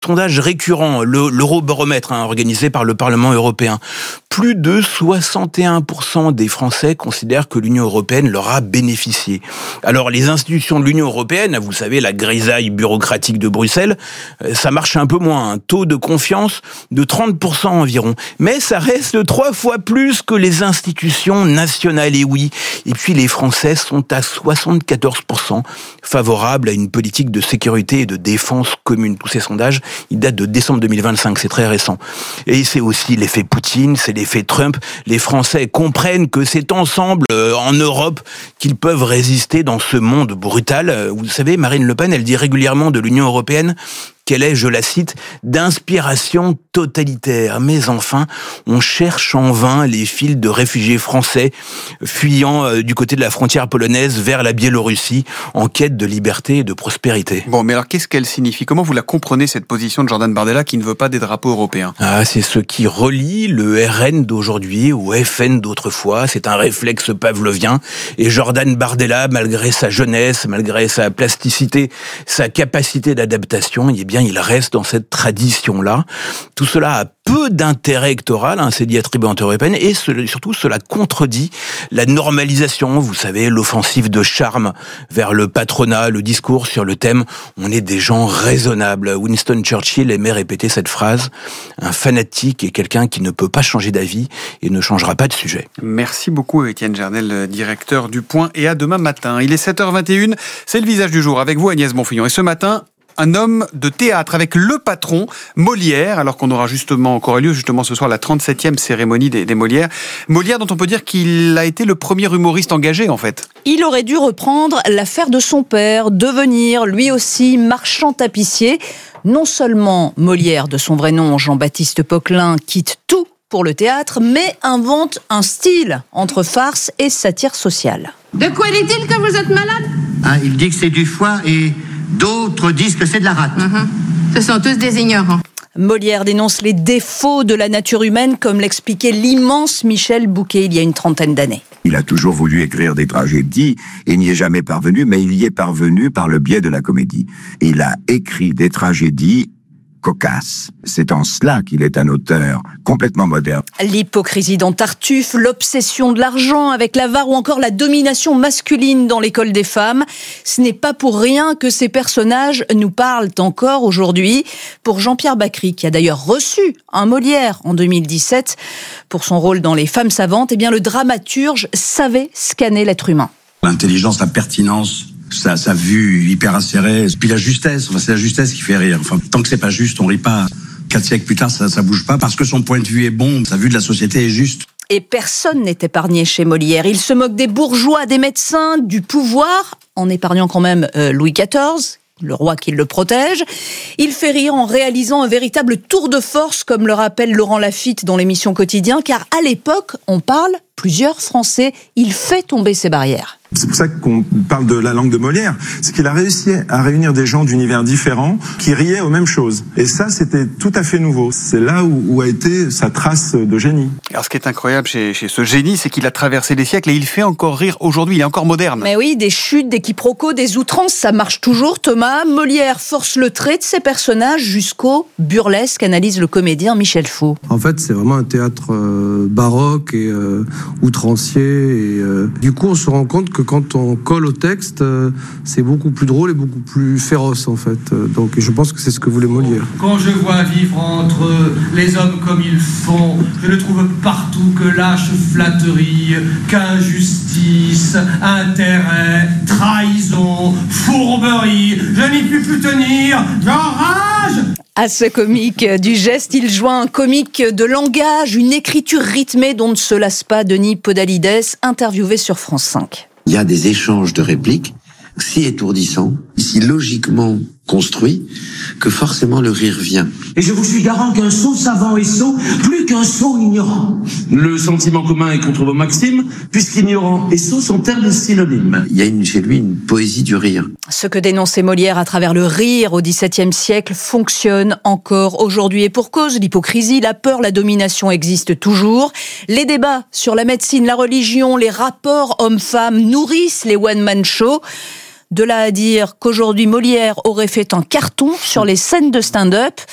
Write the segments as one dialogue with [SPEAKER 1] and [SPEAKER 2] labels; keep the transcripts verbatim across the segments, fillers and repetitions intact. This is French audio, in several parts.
[SPEAKER 1] sondage récurrent, le, l'Eurobaromètre, hein, organisé par le Parlement européen. Plus de soixante et un pour cent des Français considèrent que l'Union européenne leur a bénéficié. Alors, les institutions de l'Union européenne, vous savez, la grisaille bureaucratique de Bruxelles, ça marche un peu moins. Un taux de confiance de trente pour cent environ. Mais ça reste trois fois plus que les institutions nationales, et oui. Et puis, les Français sont à soixante-quatorze pour cent favorables à une politique de sécurité et de défense commune. Tous ces sondages, ils datent de décembre deux mille vingt-cinq, c'est très récent. Et c'est aussi l'effet Poutine, c'est l'effet Trump. Les Français comprennent que c'est ensemble, euh, en Europe, qu'ils peuvent résister dans ce monde brutal. Vous savez, Marine Le Pen, elle dit régulièrement de l'Union européenne qu'elle est, je la cite, d'inspiration totalitaire. Mais enfin, on cherche en vain les files de réfugiés français fuyant euh, du côté de la frontière polonaise vers la Biélorussie en quête de liberté et de prospérité.
[SPEAKER 2] Bon, mais alors qu'est-ce qu'elle signifie ? Comment vous la comprenez, cette position de Jordan Bardella qui ne veut pas des drapeaux européens ?
[SPEAKER 1] Ah, c'est ce qui relie le R N d'aujourd'hui au F N d'autrefois. C'est un réflexe pavlovien. Et Jordan Bardella, malgré sa jeunesse, malgré sa plasticité, sa capacité d'adaptation, eh bien, il reste dans cette tradition-là. Tout cela a peu d'intérêt électoral, hein, c'est diatribe européenne, et ce, surtout cela contredit la normalisation, vous savez, l'offensive de charme vers le patronat, le discours sur le thème « on est des gens raisonnables ». Winston Churchill aimait répéter cette phrase « un fanatique est quelqu'un qui ne peut pas changer d'avis et ne changera pas de sujet ».
[SPEAKER 2] Merci beaucoup Étienne Gernel, directeur du Point, et à demain matin. Il est sept heures vingt et une, c'est le visage du jour avec vous Agnès Bonfillon, et ce matin, un homme de théâtre avec le patron, Molière, alors qu'on aura justement encore lieu justement ce soir la trente-septième cérémonie des, des Molières. Molière dont on peut dire qu'il a été le premier humoriste engagé en fait.
[SPEAKER 3] Il aurait dû reprendre l'affaire de son père, devenir lui aussi marchand tapissier. Non seulement Molière, de son vrai nom Jean-Baptiste Poquelin, quitte tout pour le théâtre, mais invente un style entre farce et satire sociale.
[SPEAKER 4] De quoi dit-il que vous êtes malade ?
[SPEAKER 5] Ah, il dit que c'est du foie et d'autres disent que c'est de la rate.
[SPEAKER 4] Mmh. Ce sont tous des ignorants.
[SPEAKER 3] Molière dénonce les défauts de la nature humaine, comme l'expliquait l'immense Michel Bouquet il y a une trentaine d'années.
[SPEAKER 6] Il a toujours voulu écrire des tragédies et n'y est jamais parvenu, mais il y est parvenu par le biais de la comédie. Il a écrit des tragédies cocasse. C'est en cela qu'il est un auteur complètement moderne.
[SPEAKER 3] L'hypocrisie dans Tartuffe, l'obsession de l'argent avec l'avare ou encore la domination masculine dans l'école des femmes. Ce n'est pas pour rien que ces personnages nous parlent encore aujourd'hui. Pour Jean-Pierre Bacry, qui a d'ailleurs reçu un Molière en deux mille dix-sept pour son rôle dans Les Femmes savantes, eh bien le dramaturge savait scanner l'être humain.
[SPEAKER 7] L'intelligence, la pertinence, sa, sa vue hyper acérée, puis la justesse, enfin, c'est la justesse qui fait rire. Enfin, tant que c'est pas juste, on rit pas. Quatre siècles plus tard, ça, ça bouge pas parce que son point de vue est bon, sa vue de la société est juste.
[SPEAKER 3] Et personne n'est épargné chez Molière. Il se moque des bourgeois, des médecins, du pouvoir, en épargnant quand même euh, Louis quatorze, le roi qui le protège. Il fait rire en réalisant un véritable tour de force, comme le rappelle Laurent Lafitte dans l'émission Quotidien, car à l'époque, on parle plusieurs Français. Il fait tomber ces barrières.
[SPEAKER 8] C'est pour ça qu'on parle de la langue de Molière. C'est qu'il a réussi à réunir des gens d'univers différents qui riaient aux mêmes choses. Et ça, c'était tout à fait nouveau. C'est là où, où a été sa trace de génie.
[SPEAKER 2] Alors, ce qui est incroyable chez, chez ce génie, c'est qu'il a traversé les siècles et il fait encore rire aujourd'hui. Il est encore moderne.
[SPEAKER 3] Mais oui, des chutes, des quiproquos, des outrances, ça marche toujours, Thomas. Molière force le trait de ses personnages jusqu'au burlesque, analyse le comédien Michel Faux.
[SPEAKER 9] En fait, c'est vraiment un théâtre euh, baroque et euh, outrancier. Et, euh, du coup, on se rend compte que quand on colle au texte, euh, c'est beaucoup plus drôle et beaucoup plus féroce, en fait. Euh, donc, et je pense que c'est ce que voulait Molière.
[SPEAKER 10] Quand je vois vivre entre les hommes comme ils font, je ne trouve partout que lâche flatterie, qu'injustice, intérêt, trahison, fourberie. Je n'y puis plus tenir, j'enrage.
[SPEAKER 3] À ce comique du geste, il joint un comique de langage, une écriture rythmée dont ne se lasse pas Denis Podalides, interviewé sur France cinq.
[SPEAKER 11] Il y a des échanges de répliques si étourdissants, si logiquement construits, que forcément le rire vient.
[SPEAKER 12] Et je vous suis garant qu'un sot savant est sot, plus qu'un sot ignorant. Le sentiment commun est contre vos maximes, puisqu'ignorant et sot sont termes synonymes.
[SPEAKER 11] Il y a une, chez lui une poésie du rire.
[SPEAKER 3] Ce que dénonçait Molière à travers le rire au dix-septième siècle fonctionne encore aujourd'hui. Et pour cause, l'hypocrisie, la peur, la domination existent toujours. Les débats sur la médecine, la religion, les rapports hommes-femmes nourrissent les one-man shows. De là à dire qu'aujourd'hui Molière aurait fait un carton sur les scènes de stand-up,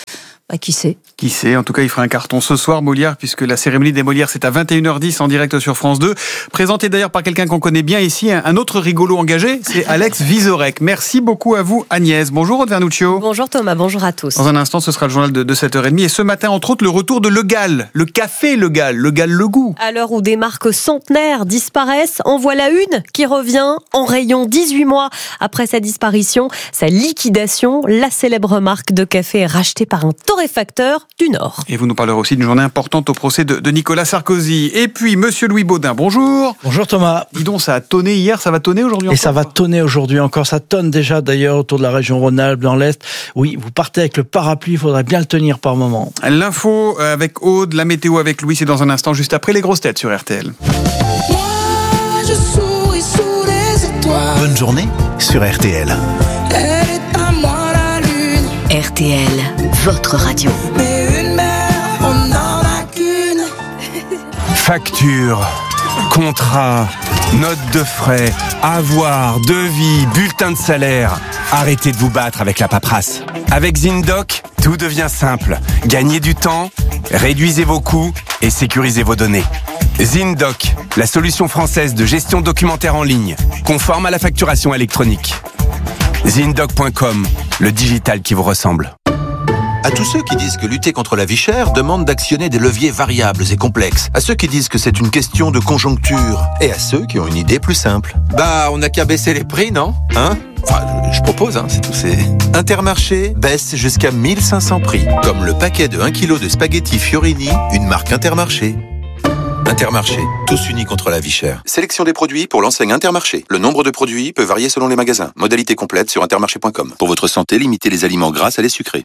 [SPEAKER 3] Bah, qui sait ?
[SPEAKER 2] Qui sait, en tout cas il fera un carton ce soir, Molière, puisque la cérémonie des Molières c'est à vingt et une heures dix en direct sur France deux, présenté d'ailleurs par quelqu'un qu'on connaît bien ici, un autre rigolo engagé, c'est Alex Vizorek. Merci beaucoup à vous Agnès. Bonjour Aude Vernuccio.
[SPEAKER 13] Bonjour Thomas, bonjour à tous.
[SPEAKER 2] Dans un instant ce sera le journal de, de sept heures trente et ce matin entre autres le retour de Le Gall, le café Le Gall, Le Gall Le Goût.
[SPEAKER 13] À l'heure où des marques centenaires disparaissent, en voilà une qui revient en rayon dix-huit mois après sa disparition, sa liquidation. La célèbre marque de café est rachetée par un torréfacteur du Nord.
[SPEAKER 2] Et vous nous parlerez aussi d'une journée importante au procès de, de Nicolas Sarkozy. Et puis, monsieur Louis Baudin, bonjour.
[SPEAKER 14] Bonjour Thomas.
[SPEAKER 2] Dis donc, ça a tonné hier, ça va tonner aujourd'hui encore.
[SPEAKER 14] Et ça va tonner aujourd'hui encore. Ça tonne déjà d'ailleurs autour de la région Rhône-Alpes, dans l'Est. Oui, vous partez avec le parapluie, il faudrait bien le tenir par moment.
[SPEAKER 2] L'info avec Aude, la météo avec Louis, c'est dans un instant, juste après les grosses têtes sur R T L.
[SPEAKER 15] Moi, je souris sous les étoiles.
[SPEAKER 16] Bonne journée sur R T L.
[SPEAKER 15] Elle est à moi la lune.
[SPEAKER 17] R T L, votre radio.
[SPEAKER 15] Mais une mère, on n'en a qu'une.
[SPEAKER 18] Facture, contrat, note de frais, avoir, devis, bulletin de salaire. Arrêtez de vous battre avec la paperasse. Avec ZinDoc, tout devient simple. Gagnez du temps, réduisez vos coûts et sécurisez vos données. ZinDoc, la solution française de gestion documentaire en ligne, conforme à la facturation électronique. ZinDoc point com, le digital qui vous ressemble.
[SPEAKER 19] À tous ceux qui disent que lutter contre la vie chère demande d'actionner des leviers variables et complexes. À ceux qui disent que c'est une question de conjoncture. Et à ceux qui ont une idée plus simple. Bah, on n'a qu'à baisser les prix, non ? Hein ? Enfin, je, je propose, hein, c'est tout. C'est... Intermarché baisse jusqu'à mille cinq cents prix. Comme le paquet de un kilo de spaghettis Fiorini, une marque Intermarché. Intermarché, tous unis contre la vie chère. Sélection des produits pour l'enseigne Intermarché. Le nombre de produits peut varier selon les magasins. Modalité complète sur intermarché point com. Pour votre santé, limitez les aliments gras à les sucrés.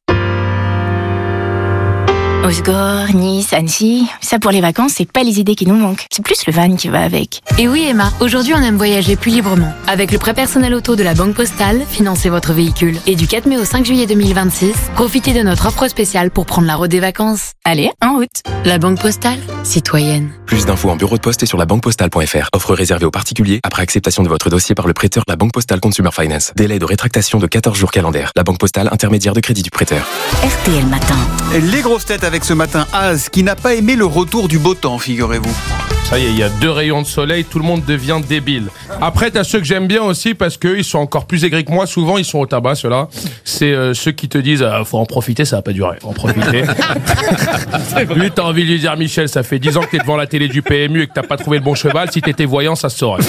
[SPEAKER 20] Osgore, Nice, Annecy, ça pour les vacances, c'est pas les idées qui nous manquent. C'est plus le van qui va avec.
[SPEAKER 21] Et oui Emma, aujourd'hui on aime voyager plus librement. Avec le prêt personnel auto de la Banque Postale, financez votre véhicule. Et du quatre mai au cinq juillet deux mille vingt-six, profitez de notre offre spéciale pour prendre la route des vacances.
[SPEAKER 20] Allez, en route.
[SPEAKER 21] La Banque Postale, citoyenne.
[SPEAKER 22] Plus d'infos en bureau de poste et sur la banque postale point f r. Offre réservée aux particuliers après acceptation de votre dossier par le prêteur La Banque Postale Consumer Finance. Délai de rétractation de quatorze jours calendaires. La Banque Postale, intermédiaire de crédit du prêteur.
[SPEAKER 17] R T L Matin.
[SPEAKER 2] Et les grosses têtes avec ce matin Az, qui n'a pas aimé le retour du beau temps, figurez-vous.
[SPEAKER 23] Ça y est, il y a deux rayons de soleil, tout le monde devient débile. Après, t'as ceux que j'aime bien aussi parce qu'ils sont encore plus aigris que moi. Souvent, ils sont au tabac, ceux-là. C'est euh, ceux qui te disent euh, faut en profiter, ça va pas durer. Faut en profiter. Lui, t'as envie de lui dire Michel, ça fait dix ans que t'es devant la télé du P M U et que t'as pas trouvé le bon cheval. Si t'étais voyant, ça se saurait.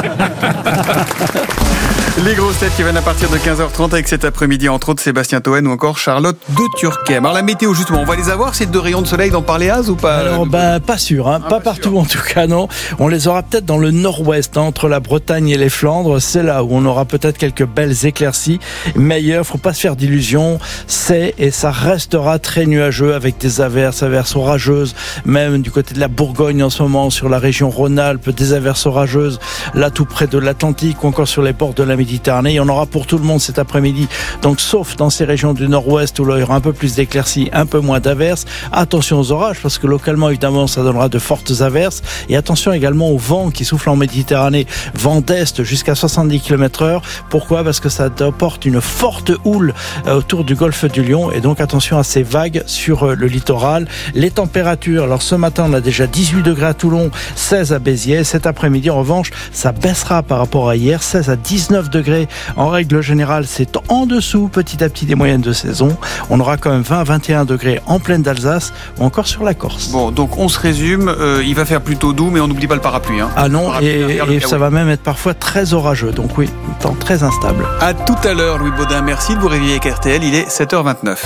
[SPEAKER 2] Les grosses têtes qui viennent à partir de quinze heures trente avec cet après-midi, entre autres Sébastien Toen ou encore Charlotte de Turckheim. Alors la météo, justement, on va les avoir, ces deux rayons de soleil, d'en parler Az ou pas?
[SPEAKER 14] Alors, bah, pas sûr, hein, ah, pas, pas partout sûr. En tout cas, non. On les aura peut-être dans le nord-ouest, hein, entre la Bretagne et les Flandres. C'est là où on aura peut-être quelques belles éclaircies. Mais ailleurs, faut pas se faire d'illusions. C'est et ça restera très nuageux avec des averses, averses orageuses, même du côté de la Bourgogne en ce moment, sur la région Rhône-Alpes, des averses orageuses, là tout près de l'Atlantique ou encore sur les bords de la Méditerranée. Il y en aura pour tout le monde cet après-midi. Donc, sauf dans ces régions du nord-ouest où là, il y aura un peu plus d'éclaircies, un peu moins d'averses. Attention aux orages parce que localement, évidemment, ça donnera de fortes averses. Et attention également au vent qui souffle en Méditerranée. Vent d'est jusqu'à soixante-dix kilomètres heure. Pourquoi? Parce que ça apporte une forte houle autour du golfe du Lion. Et donc, attention à ces vagues sur le littoral. Les températures. Alors, ce matin, on a déjà dix-huit degrés à Toulon, seize à Béziers. Cet après-midi, en revanche, ça baissera par rapport à hier, seize à dix-neuf degrés. En règle générale, c'est en dessous petit à petit des moyennes de saison. On aura quand même vingt à vingt et un degrés en plaine d'Alsace ou encore sur la Corse.
[SPEAKER 2] Bon, donc on se résume, euh, il va faire plutôt doux, mais on n'oublie pas le parapluie. Hein.
[SPEAKER 14] Ah non,
[SPEAKER 2] parapluie,
[SPEAKER 14] et, et ça va même être parfois très orageux. Donc oui, un temps très instable.
[SPEAKER 2] À tout à l'heure, Louis Baudin. Merci de vous réveiller avec R T L. Il est sept heures vingt-neuf.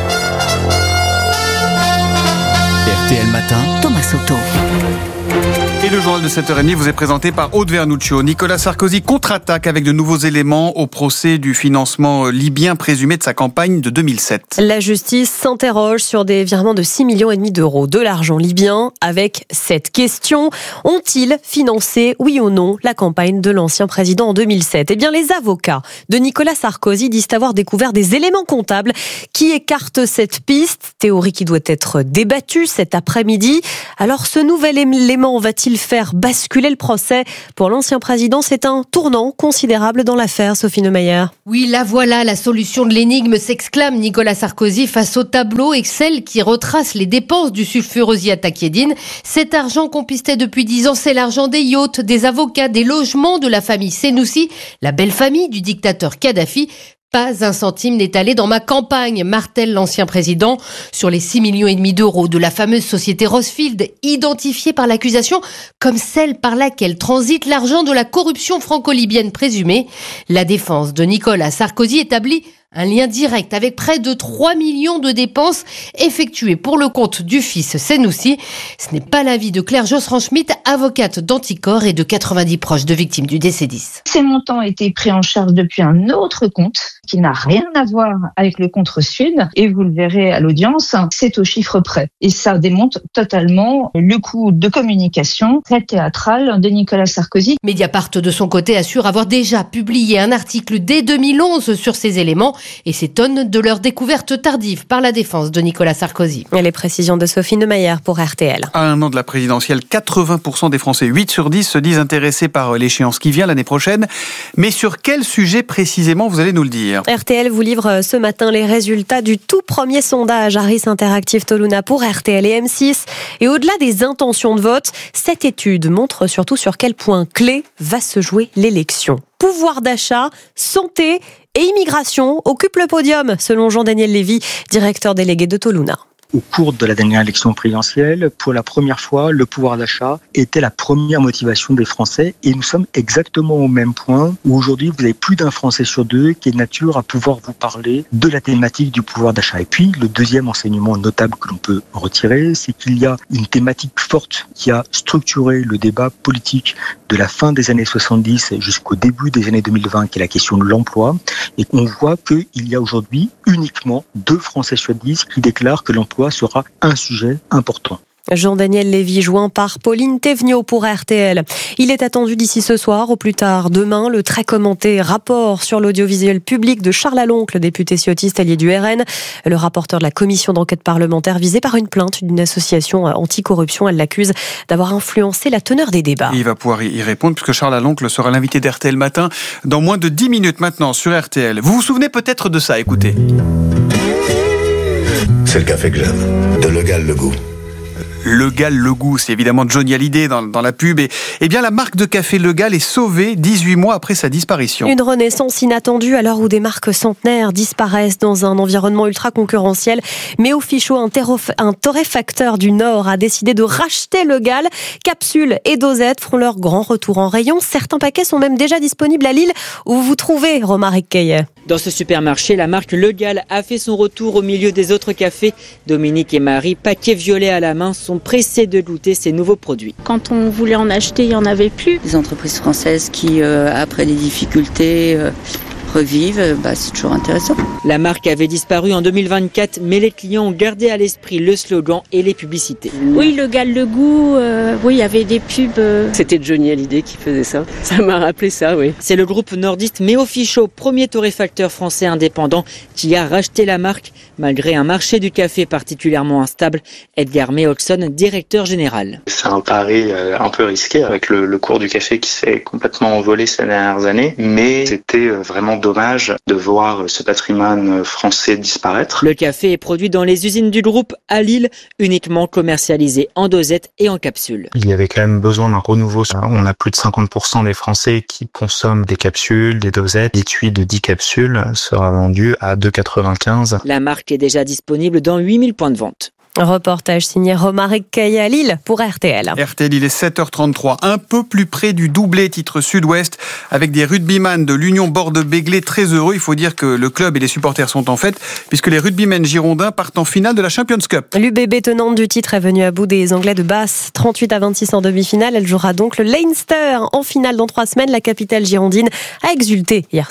[SPEAKER 16] R T L Matin,
[SPEAKER 17] Thomas Soto.
[SPEAKER 2] Et le journal de sept heures trente vous est présenté par Aude Vernuccio. Nicolas Sarkozy contre-attaque avec de nouveaux éléments au procès du financement libyen présumé de sa campagne de deux mille sept.
[SPEAKER 13] La justice s'interroge sur des virements de six virgule cinq millions d'euros de l'argent libyen avec cette question. Ont-ils financé, oui ou non, la campagne de l'ancien président en deux mille sept? Eh bien, les avocats de Nicolas Sarkozy disent avoir découvert des éléments comptables qui écartent cette piste, théorie qui doit être débattue cet après-midi. Alors, ce nouvel élément va-t-il faire basculer le procès ? Pour l'ancien président, c'est un tournant considérable dans l'affaire, Sophie Neumayer.
[SPEAKER 1] Oui, la voilà, la solution de l'énigme, s'exclame Nicolas Sarkozy face au tableau Excel qui retrace les dépenses du sulfureuse Takedine. Cet argent qu'on pistait depuis dix ans, c'est l'argent des yachts, des avocats, des logements de la famille Senoussi, la belle famille du dictateur Kadhafi. Pas un centime n'est allé dans ma campagne, martèle l'ancien président. Sur les six millions et demi d'euros de la fameuse société Rothschild, identifiée par l'accusation comme celle par laquelle transite l'argent de la corruption franco-libyenne présumée, la défense de Nicolas Sarkozy établit un lien direct avec près de trois millions de dépenses effectuées pour le compte du fils Senoussi. Ce n'est pas l'avis de Claire Josserand-Schmidt, avocate d'Anticor et de quatre-vingt-dix proches de victimes du D C dix.
[SPEAKER 4] Ces montants ont été pris en charge depuis un autre compte qui n'a rien à voir avec le compte Sud. Et vous le verrez à l'audience, c'est au chiffre près. Et ça démontre totalement le coût de communication très théâtral de Nicolas Sarkozy.
[SPEAKER 1] Mediapart, de son côté, assure avoir déjà publié un article dès deux mille onze sur ces éléments et s'étonne de leur découverte tardive par la défense de Nicolas Sarkozy.
[SPEAKER 13] Et les précisions de Sophie Neumayer pour R T L.
[SPEAKER 2] À un an de la présidentielle, quatre-vingts pour cent des Français, huit sur dix, se disent intéressés par l'échéance qui vient l'année prochaine. Mais sur quel sujet précisément, vous allez nous le dire ?
[SPEAKER 13] R T L vous livre ce matin les résultats du tout premier sondage Harris Interactive Toluna pour R T L et M six. Et au-delà des intentions de vote, cette étude montre surtout sur quel point clé va se jouer l'élection. Pouvoir d'achat, santé et immigration occupent le podium, selon Jean-Daniel Lévy, directeur délégué de Toluna.
[SPEAKER 5] Au cours de la dernière élection présidentielle, pour la première fois, le pouvoir d'achat était la première motivation des Français et nous sommes exactement au même point où aujourd'hui vous avez plus d'un Français sur deux qui est de nature à pouvoir vous parler de la thématique du pouvoir d'achat. Et puis le deuxième enseignement notable que l'on peut retirer, c'est qu'il y a une thématique forte qui a structuré le débat politique de la fin des années soixante-dix jusqu'au début des années deux mille vingt, qui est la question de l'emploi. Et on voit qu'il y a aujourd'hui uniquement deux Français sur dix qui déclarent que l'emploi sera un sujet important.
[SPEAKER 13] Jean-Daniel Lévy, joint par Pauline Thévenot pour R T L. Il est attendu d'ici ce soir, au plus tard demain, le très commenté rapport sur l'audiovisuel public de Charles Aloncle, député ciotiste allié du R N. Le rapporteur de la commission d'enquête parlementaire visé par une plainte d'une association anticorruption. Elle l'accuse d'avoir influencé la teneur des débats.
[SPEAKER 2] Et il va pouvoir y répondre puisque Charles Aloncle sera l'invité d'R T L Matin dans moins de dix minutes maintenant sur R T L. Vous vous souvenez peut-être de ça, écoutez.
[SPEAKER 24] C'est le café que j'aime, de Le Gall Le Goût.
[SPEAKER 2] Le Gall Le Goût, c'est évidemment Johnny Hallyday dans, dans la pub. Et, et bien la marque de café Le Gall est sauvée dix-huit mois après sa disparition.
[SPEAKER 13] Une renaissance inattendue à l'heure où des marques centenaires disparaissent dans un environnement ultra concurrentiel. Méo Fichot, un, terrof- un torréfacteur du Nord, a décidé de racheter Le Gall. Capsules et dosettes feront leur grand retour en rayon. Certains paquets sont même déjà disponibles à Lille, où vous vous trouvez, Romaric Caillet.
[SPEAKER 25] Dans ce supermarché, la marque Le Gall a fait son retour au milieu des autres cafés. Dominique et Marie, paquets violets à la main, sont pressés de goûter ces nouveaux produits.
[SPEAKER 26] Quand on voulait en acheter, il n'y en avait plus.
[SPEAKER 27] Des entreprises françaises qui, euh, après des difficultés, euh, revivent, bah, c'est toujours intéressant.
[SPEAKER 25] La marque avait disparu en deux mille vingt-quatre, mais les clients ont gardé à l'esprit le slogan et les publicités.
[SPEAKER 26] Oui, Le Gall Le Goût, euh, oui, il y avait des pubs. Euh...
[SPEAKER 28] C'était Johnny Hallyday qui faisait ça. Ça m'a rappelé ça, oui.
[SPEAKER 25] C'est le groupe nordiste Méo Fichot, premier torréfacteur français indépendant, qui a racheté la marque, malgré un marché du café particulièrement instable. Edgar Meolson, directeur général.
[SPEAKER 29] C'est un pari euh, un peu risqué avec le, le cours du café qui s'est complètement envolé ces dernières années, mais c'était euh, vraiment dommage de voir ce patrimoine français disparaître.
[SPEAKER 25] Le café est produit dans les usines du groupe à Lille, uniquement commercialisé en dosette et en capsules.
[SPEAKER 30] Il y avait quand même besoin d'un renouveau. On a plus de cinquante pour cent des Français qui consomment des capsules, des dosettes. L'étui de dix capsules sera vendu à deux euros quatre-vingt-quinze.
[SPEAKER 25] La marque est déjà disponible dans huit mille points de vente.
[SPEAKER 13] Reportage signé Romaric Caillet à Lille pour R T L.
[SPEAKER 2] R T L, il est sept heures trente-trois, un peu plus près du doublé titre Sud-Ouest, avec des rugbyman de l'Union Bordeaux-Bègles très heureux. Il faut dire que le club et les supporters sont en fête, puisque les rugbymen girondins partent en finale de la Champions Cup.
[SPEAKER 13] L'U B B tenante du titre est venue à bout des Anglais de Basse, trente-huit à vingt-six en demi-finale. Elle jouera donc le Leinster en finale dans trois semaines. La capitale girondine a exulté hier soir.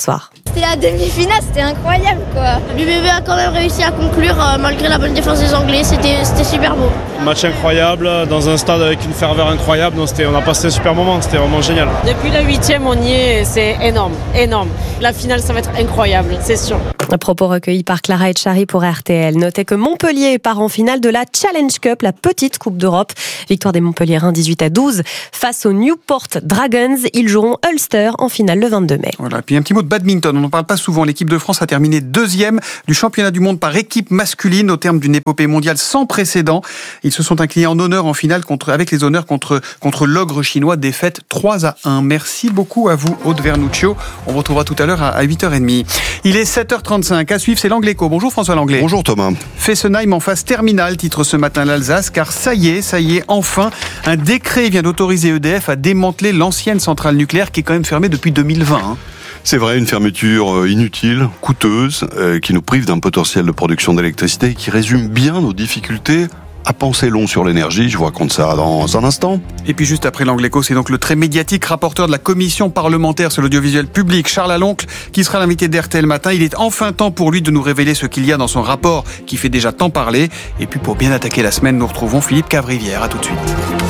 [SPEAKER 3] C'était la demi-finale, c'était incroyable quoi. L'U B B a quand même réussi à conclure euh, malgré la bonne défense des Anglais, c'était, c'était super beau.
[SPEAKER 6] Match incroyable, dans un stade avec une ferveur incroyable, donc c'était, on a passé un super moment, c'était vraiment génial.
[SPEAKER 7] Depuis la huitième, on y est, c'est énorme, énorme. La finale, ça va être incroyable, c'est sûr.
[SPEAKER 13] Un propos recueilli par Clara Etchari pour R T L. Notez que Montpellier part en finale de la Challenge Cup, la petite Coupe d'Europe. Victoire des Montpelliérains dix-huit à douze face aux Newport Dragons. Ils joueront Ulster en finale le vingt-deux mai.
[SPEAKER 2] Voilà. Puis un petit mot de badminton. On n'en parle pas souvent. L'équipe de France a terminé deuxième du championnat du monde par équipe masculine au terme d'une épopée mondiale sans précédent. Ils se sont inclinés en honneur en finale contre, avec les honneurs contre, contre l'ogre chinois, défaite trois à un. Merci beaucoup à vous, Aude Vernuccio. On vous retrouvera tout à l'heure à huit heures trente. Il est sept heures trente-cinq. À suivre, c'est l'Angléco. Bonjour François Langlais.
[SPEAKER 8] Bonjour Thomas.
[SPEAKER 2] Fessenheim en phase terminale, titre ce matin l'Alsace, car ça y est, ça y est, enfin, un décret vient d'autoriser E D F à démanteler l'ancienne centrale nucléaire qui est quand même fermée depuis deux mille vingt. Hein.
[SPEAKER 8] C'est vrai, une fermeture inutile, coûteuse, euh, qui nous prive d'un potentiel de production d'électricité, qui résume bien nos difficultés à penser long sur l'énergie. Je vous raconte ça dans un instant.
[SPEAKER 2] Et puis juste après l'Angléco, c'est donc le très médiatique rapporteur de la commission parlementaire sur l'audiovisuel public, Charles Aloncle, qui sera l'invité d'R T L Matin. Il est enfin temps pour lui de nous révéler ce qu'il y a dans son rapport qui fait déjà tant parler. Et puis pour bien attaquer la semaine, nous retrouvons Philippe Cavrivière. À tout de suite.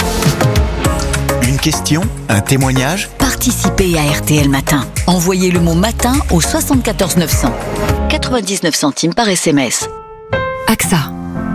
[SPEAKER 16] Une question, un témoignage ?
[SPEAKER 17] Participez à R T L Matin. Envoyez le mot matin au soixante-quatorze neuf cents. quatre-vingt-dix-neuf centimes par S M S.
[SPEAKER 9] A X A.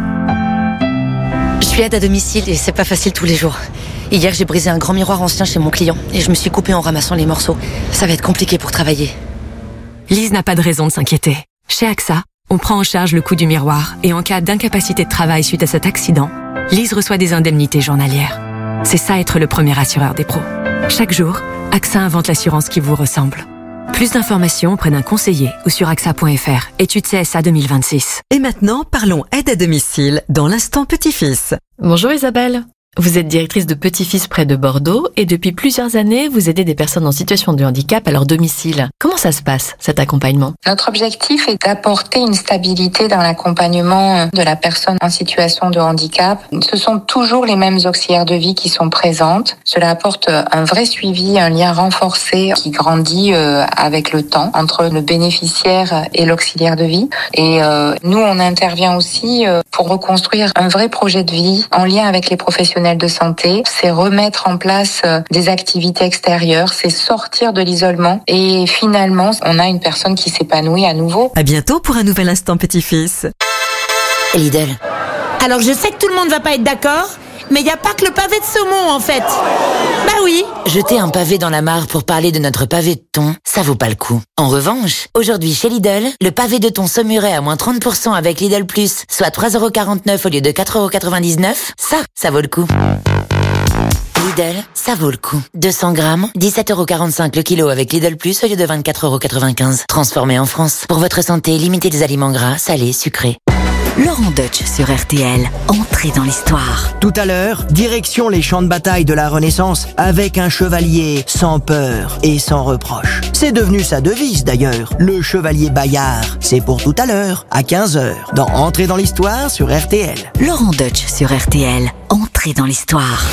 [SPEAKER 9] Je suis aide à domicile et c'est pas facile tous les jours. Hier, j'ai brisé un grand miroir ancien chez mon client et je me suis coupée en ramassant les morceaux. Ça va être compliqué pour travailler.
[SPEAKER 21] Lise n'a pas de raison de s'inquiéter. Chez A X A, on prend en charge le coût du miroir et en cas d'incapacité de travail suite à cet accident, Lise reçoit des indemnités journalières. C'est ça être le premier assureur des pros. Chaque jour, A X A invente l'assurance qui vous ressemble. Plus d'informations auprès d'un conseiller ou sur A X A point F R. Étude C S A deux mille vingt-six.
[SPEAKER 10] Et maintenant, parlons aide à domicile dans l'instant petit-fils.
[SPEAKER 21] Bonjour Isabelle. Vous êtes directrice de Petit-Fils près de Bordeaux et depuis plusieurs années, vous aidez des personnes en situation de handicap à leur domicile. Comment ça se passe, cet accompagnement ?
[SPEAKER 11] Notre objectif est d'apporter une stabilité dans l'accompagnement de la personne en situation de handicap. Ce sont toujours les mêmes auxiliaires de vie qui sont présentes. Cela apporte un vrai suivi, un lien renforcé qui grandit avec le temps entre le bénéficiaire et l'auxiliaire de vie. Et nous, on intervient aussi pour reconstruire un vrai projet de vie en lien avec les professionnels de santé, c'est remettre en place des activités extérieures, c'est sortir de l'isolement et finalement, on a une personne qui s'épanouit à nouveau.
[SPEAKER 10] À bientôt pour un nouvel instant petit-fils.
[SPEAKER 9] Lidl.
[SPEAKER 12] Alors je sais que tout le monde va pas être d'accord, mais il n'y a pas que le pavé de saumon en fait. Bah oui.
[SPEAKER 9] Jeter un pavé dans la mare pour parler de notre pavé de thon, ça vaut pas le coup. En revanche, aujourd'hui chez Lidl, le pavé de thon Saumuret à moins trente pour cent avec Lidl Plus, soit trois euros quarante-neuf au lieu de quatre euros quatre-vingt-dix-neuf, ça, ça vaut le coup. Lidl, ça vaut le coup. deux cents grammes, dix-sept euros quarante-cinq le kilo avec Lidl Plus au lieu de vingt-quatre euros quatre-vingt-quinze. Transformé en France. Pour votre santé, limitez les aliments gras, salés, sucrés.
[SPEAKER 17] Laurent Deutsch sur R T L. Entrée dans l'histoire.
[SPEAKER 15] Tout à l'heure, direction les champs de bataille de la Renaissance avec un chevalier sans peur et sans reproche. C'est devenu sa devise d'ailleurs, le chevalier Bayard. C'est pour tout à l'heure, à quinze heures, dans Entrée dans l'histoire sur R T L.
[SPEAKER 17] Laurent Deutsch sur R T L. Entrée dans l'histoire.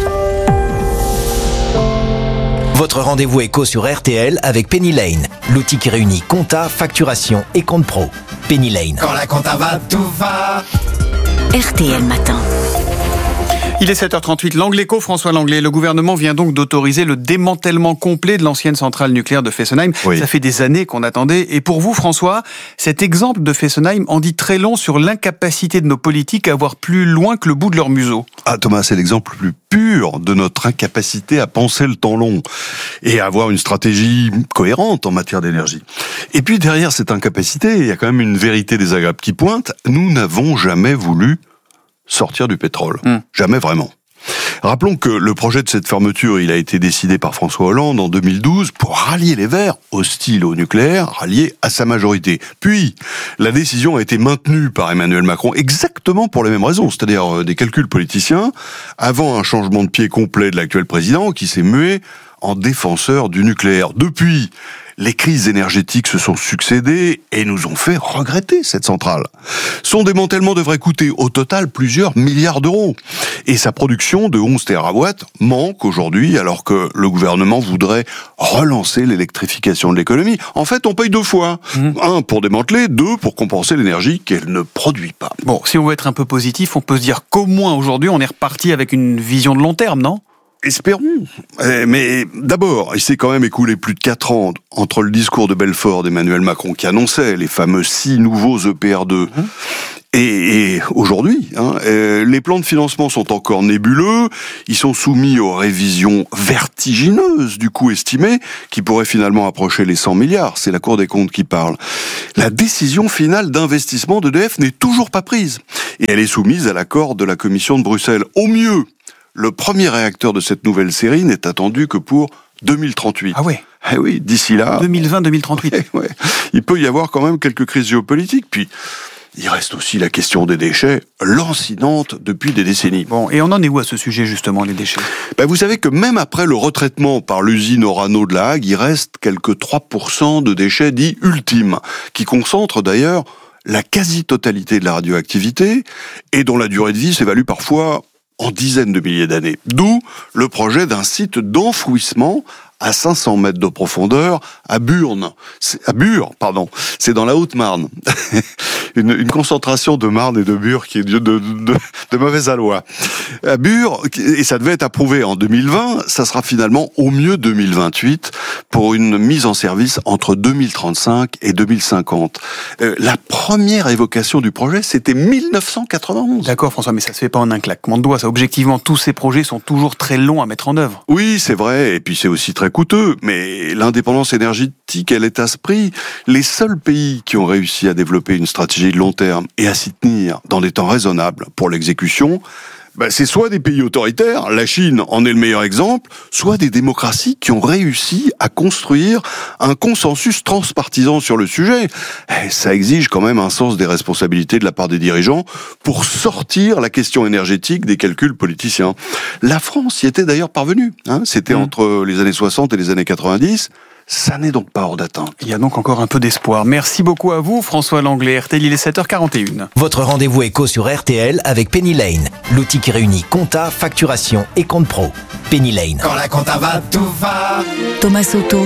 [SPEAKER 16] Votre rendez-vous éco sur R T L avec Penny Lane, l'outil qui réunit compta, facturation et compte pro. Penny Lane.
[SPEAKER 18] Quand la compta va, tout va.
[SPEAKER 17] R T L Matin.
[SPEAKER 2] Il est sept heures trente-huit, l'Angléco, François Langlais. Le gouvernement vient donc d'autoriser le démantèlement complet de l'ancienne centrale nucléaire de Fessenheim. Oui. Ça fait des années qu'on attendait. Et pour vous, François, cet exemple de Fessenheim en dit très long sur l'incapacité de nos politiques à voir plus loin que le bout de leur museau.
[SPEAKER 8] Ah Thomas, c'est l'exemple le plus pur de notre incapacité à penser le temps long et à avoir une stratégie cohérente en matière d'énergie. Et puis derrière cette incapacité, il y a quand même une vérité désagréable qui pointe. Nous n'avons jamais voulu sortir du pétrole. Mmh. Jamais vraiment. Rappelons que le projet de cette fermeture, il a été décidé par François Hollande en deux mille douze pour rallier les Verts, hostiles au nucléaire, ralliés à sa majorité. Puis, la décision a été maintenue par Emmanuel Macron exactement pour les mêmes raisons, c'est-à-dire des calculs politiciens, avant un changement de pied complet de l'actuel président qui s'est mué en défenseur du nucléaire. Depuis, les crises énergétiques se sont succédées et nous ont fait regretter cette centrale. Son démantèlement devrait coûter au total plusieurs milliards d'euros. Et sa production de onze térawatts manque aujourd'hui, alors que le gouvernement voudrait relancer l'électrification de l'économie. En fait, on paye deux fois. Mmh. Un pour démanteler, deux pour compenser l'énergie qu'elle ne produit pas.
[SPEAKER 2] Bon, si on veut être un peu positif, on peut se dire qu'au moins aujourd'hui, on est reparti avec une vision de long terme, non ?
[SPEAKER 8] Espérons. Mais d'abord, il s'est quand même écoulé plus de quatre ans entre le discours de Belfort d'Emmanuel Macron qui annonçait les fameux six nouveaux E P R deux. Mmh. Et, et aujourd'hui, hein, euh, les plans de financement sont encore nébuleux, ils sont soumis aux révisions vertigineuses du coût estimé, qui pourrait finalement approcher les cent milliards, c'est la Cour des comptes qui parle. La décision finale d'investissement d'E D F n'est toujours pas prise, et elle est soumise à l'accord de la Commission de Bruxelles. Au mieux, le premier réacteur de cette nouvelle série n'est attendu que pour deux mille trente-huit.
[SPEAKER 2] Ah ouais.
[SPEAKER 8] Eh oui, d'ici là...
[SPEAKER 2] deux mille vingt deux mille trente-huit.
[SPEAKER 8] Ouais, ouais. Il peut y avoir quand même quelques crises géopolitiques, puis... il reste aussi la question des déchets, lancinante depuis des décennies.
[SPEAKER 2] Bon, et on en est où à ce sujet, justement, les déchets ?
[SPEAKER 8] Ben, vous savez que même après le retraitement par l'usine Orano de La Hague, il reste quelques trois pour cent de déchets dits ultimes, qui concentrent d'ailleurs la quasi-totalité de la radioactivité, et dont la durée de vie s'évalue parfois en dizaines de milliers d'années. D'où le projet d'un site d'enfouissement à cinq cents mètres de profondeur, à Burne. C'est, à Bure, pardon. C'est dans la Haute-Marne. une, une concentration de marne et de Bure qui est de, de, de, de mauvaise aloi. À Bure, et ça devait être approuvé en deux mille vingt, ça sera finalement au mieux deux mille vingt-huit pour une mise en service entre deux mille trente-cinq et deux mille cinquante. Euh, la première évocation du projet, c'était mille neuf cent quatre-vingt-onze.
[SPEAKER 2] D'accord, François, mais ça se fait pas en un claquement de doigts. Ça, objectivement, tous ces projets sont toujours très longs à mettre en œuvre.
[SPEAKER 8] Oui, c'est vrai, et puis c'est aussi très coûteux, mais l'indépendance énergétique, elle est à ce prix. Les seuls pays qui ont réussi à développer une stratégie de long terme et à s'y tenir dans des temps raisonnables pour l'exécution, ben c'est soit des pays autoritaires, la Chine en est le meilleur exemple, soit des démocraties qui ont réussi à construire un consensus transpartisan sur le sujet. Et ça exige quand même un sens des responsabilités de la part des dirigeants pour sortir la question énergétique des calculs politiciens. La France y était d'ailleurs parvenue. Hein, c'était mmh. entre les années soixante et les années quatre-vingt-dix. Ça n'est donc pas hors d'atteinte.
[SPEAKER 2] Il y a donc encore un peu d'espoir. Merci beaucoup à vous, François Langlais. R T L, il est sept heures quarante et une.
[SPEAKER 16] Votre rendez-vous éco sur R T L avec Penny Lane, l'outil qui réunit compta, facturation et compte pro. Penny Lane.
[SPEAKER 18] Quand la compta va, tout va.
[SPEAKER 17] Thomas Soto,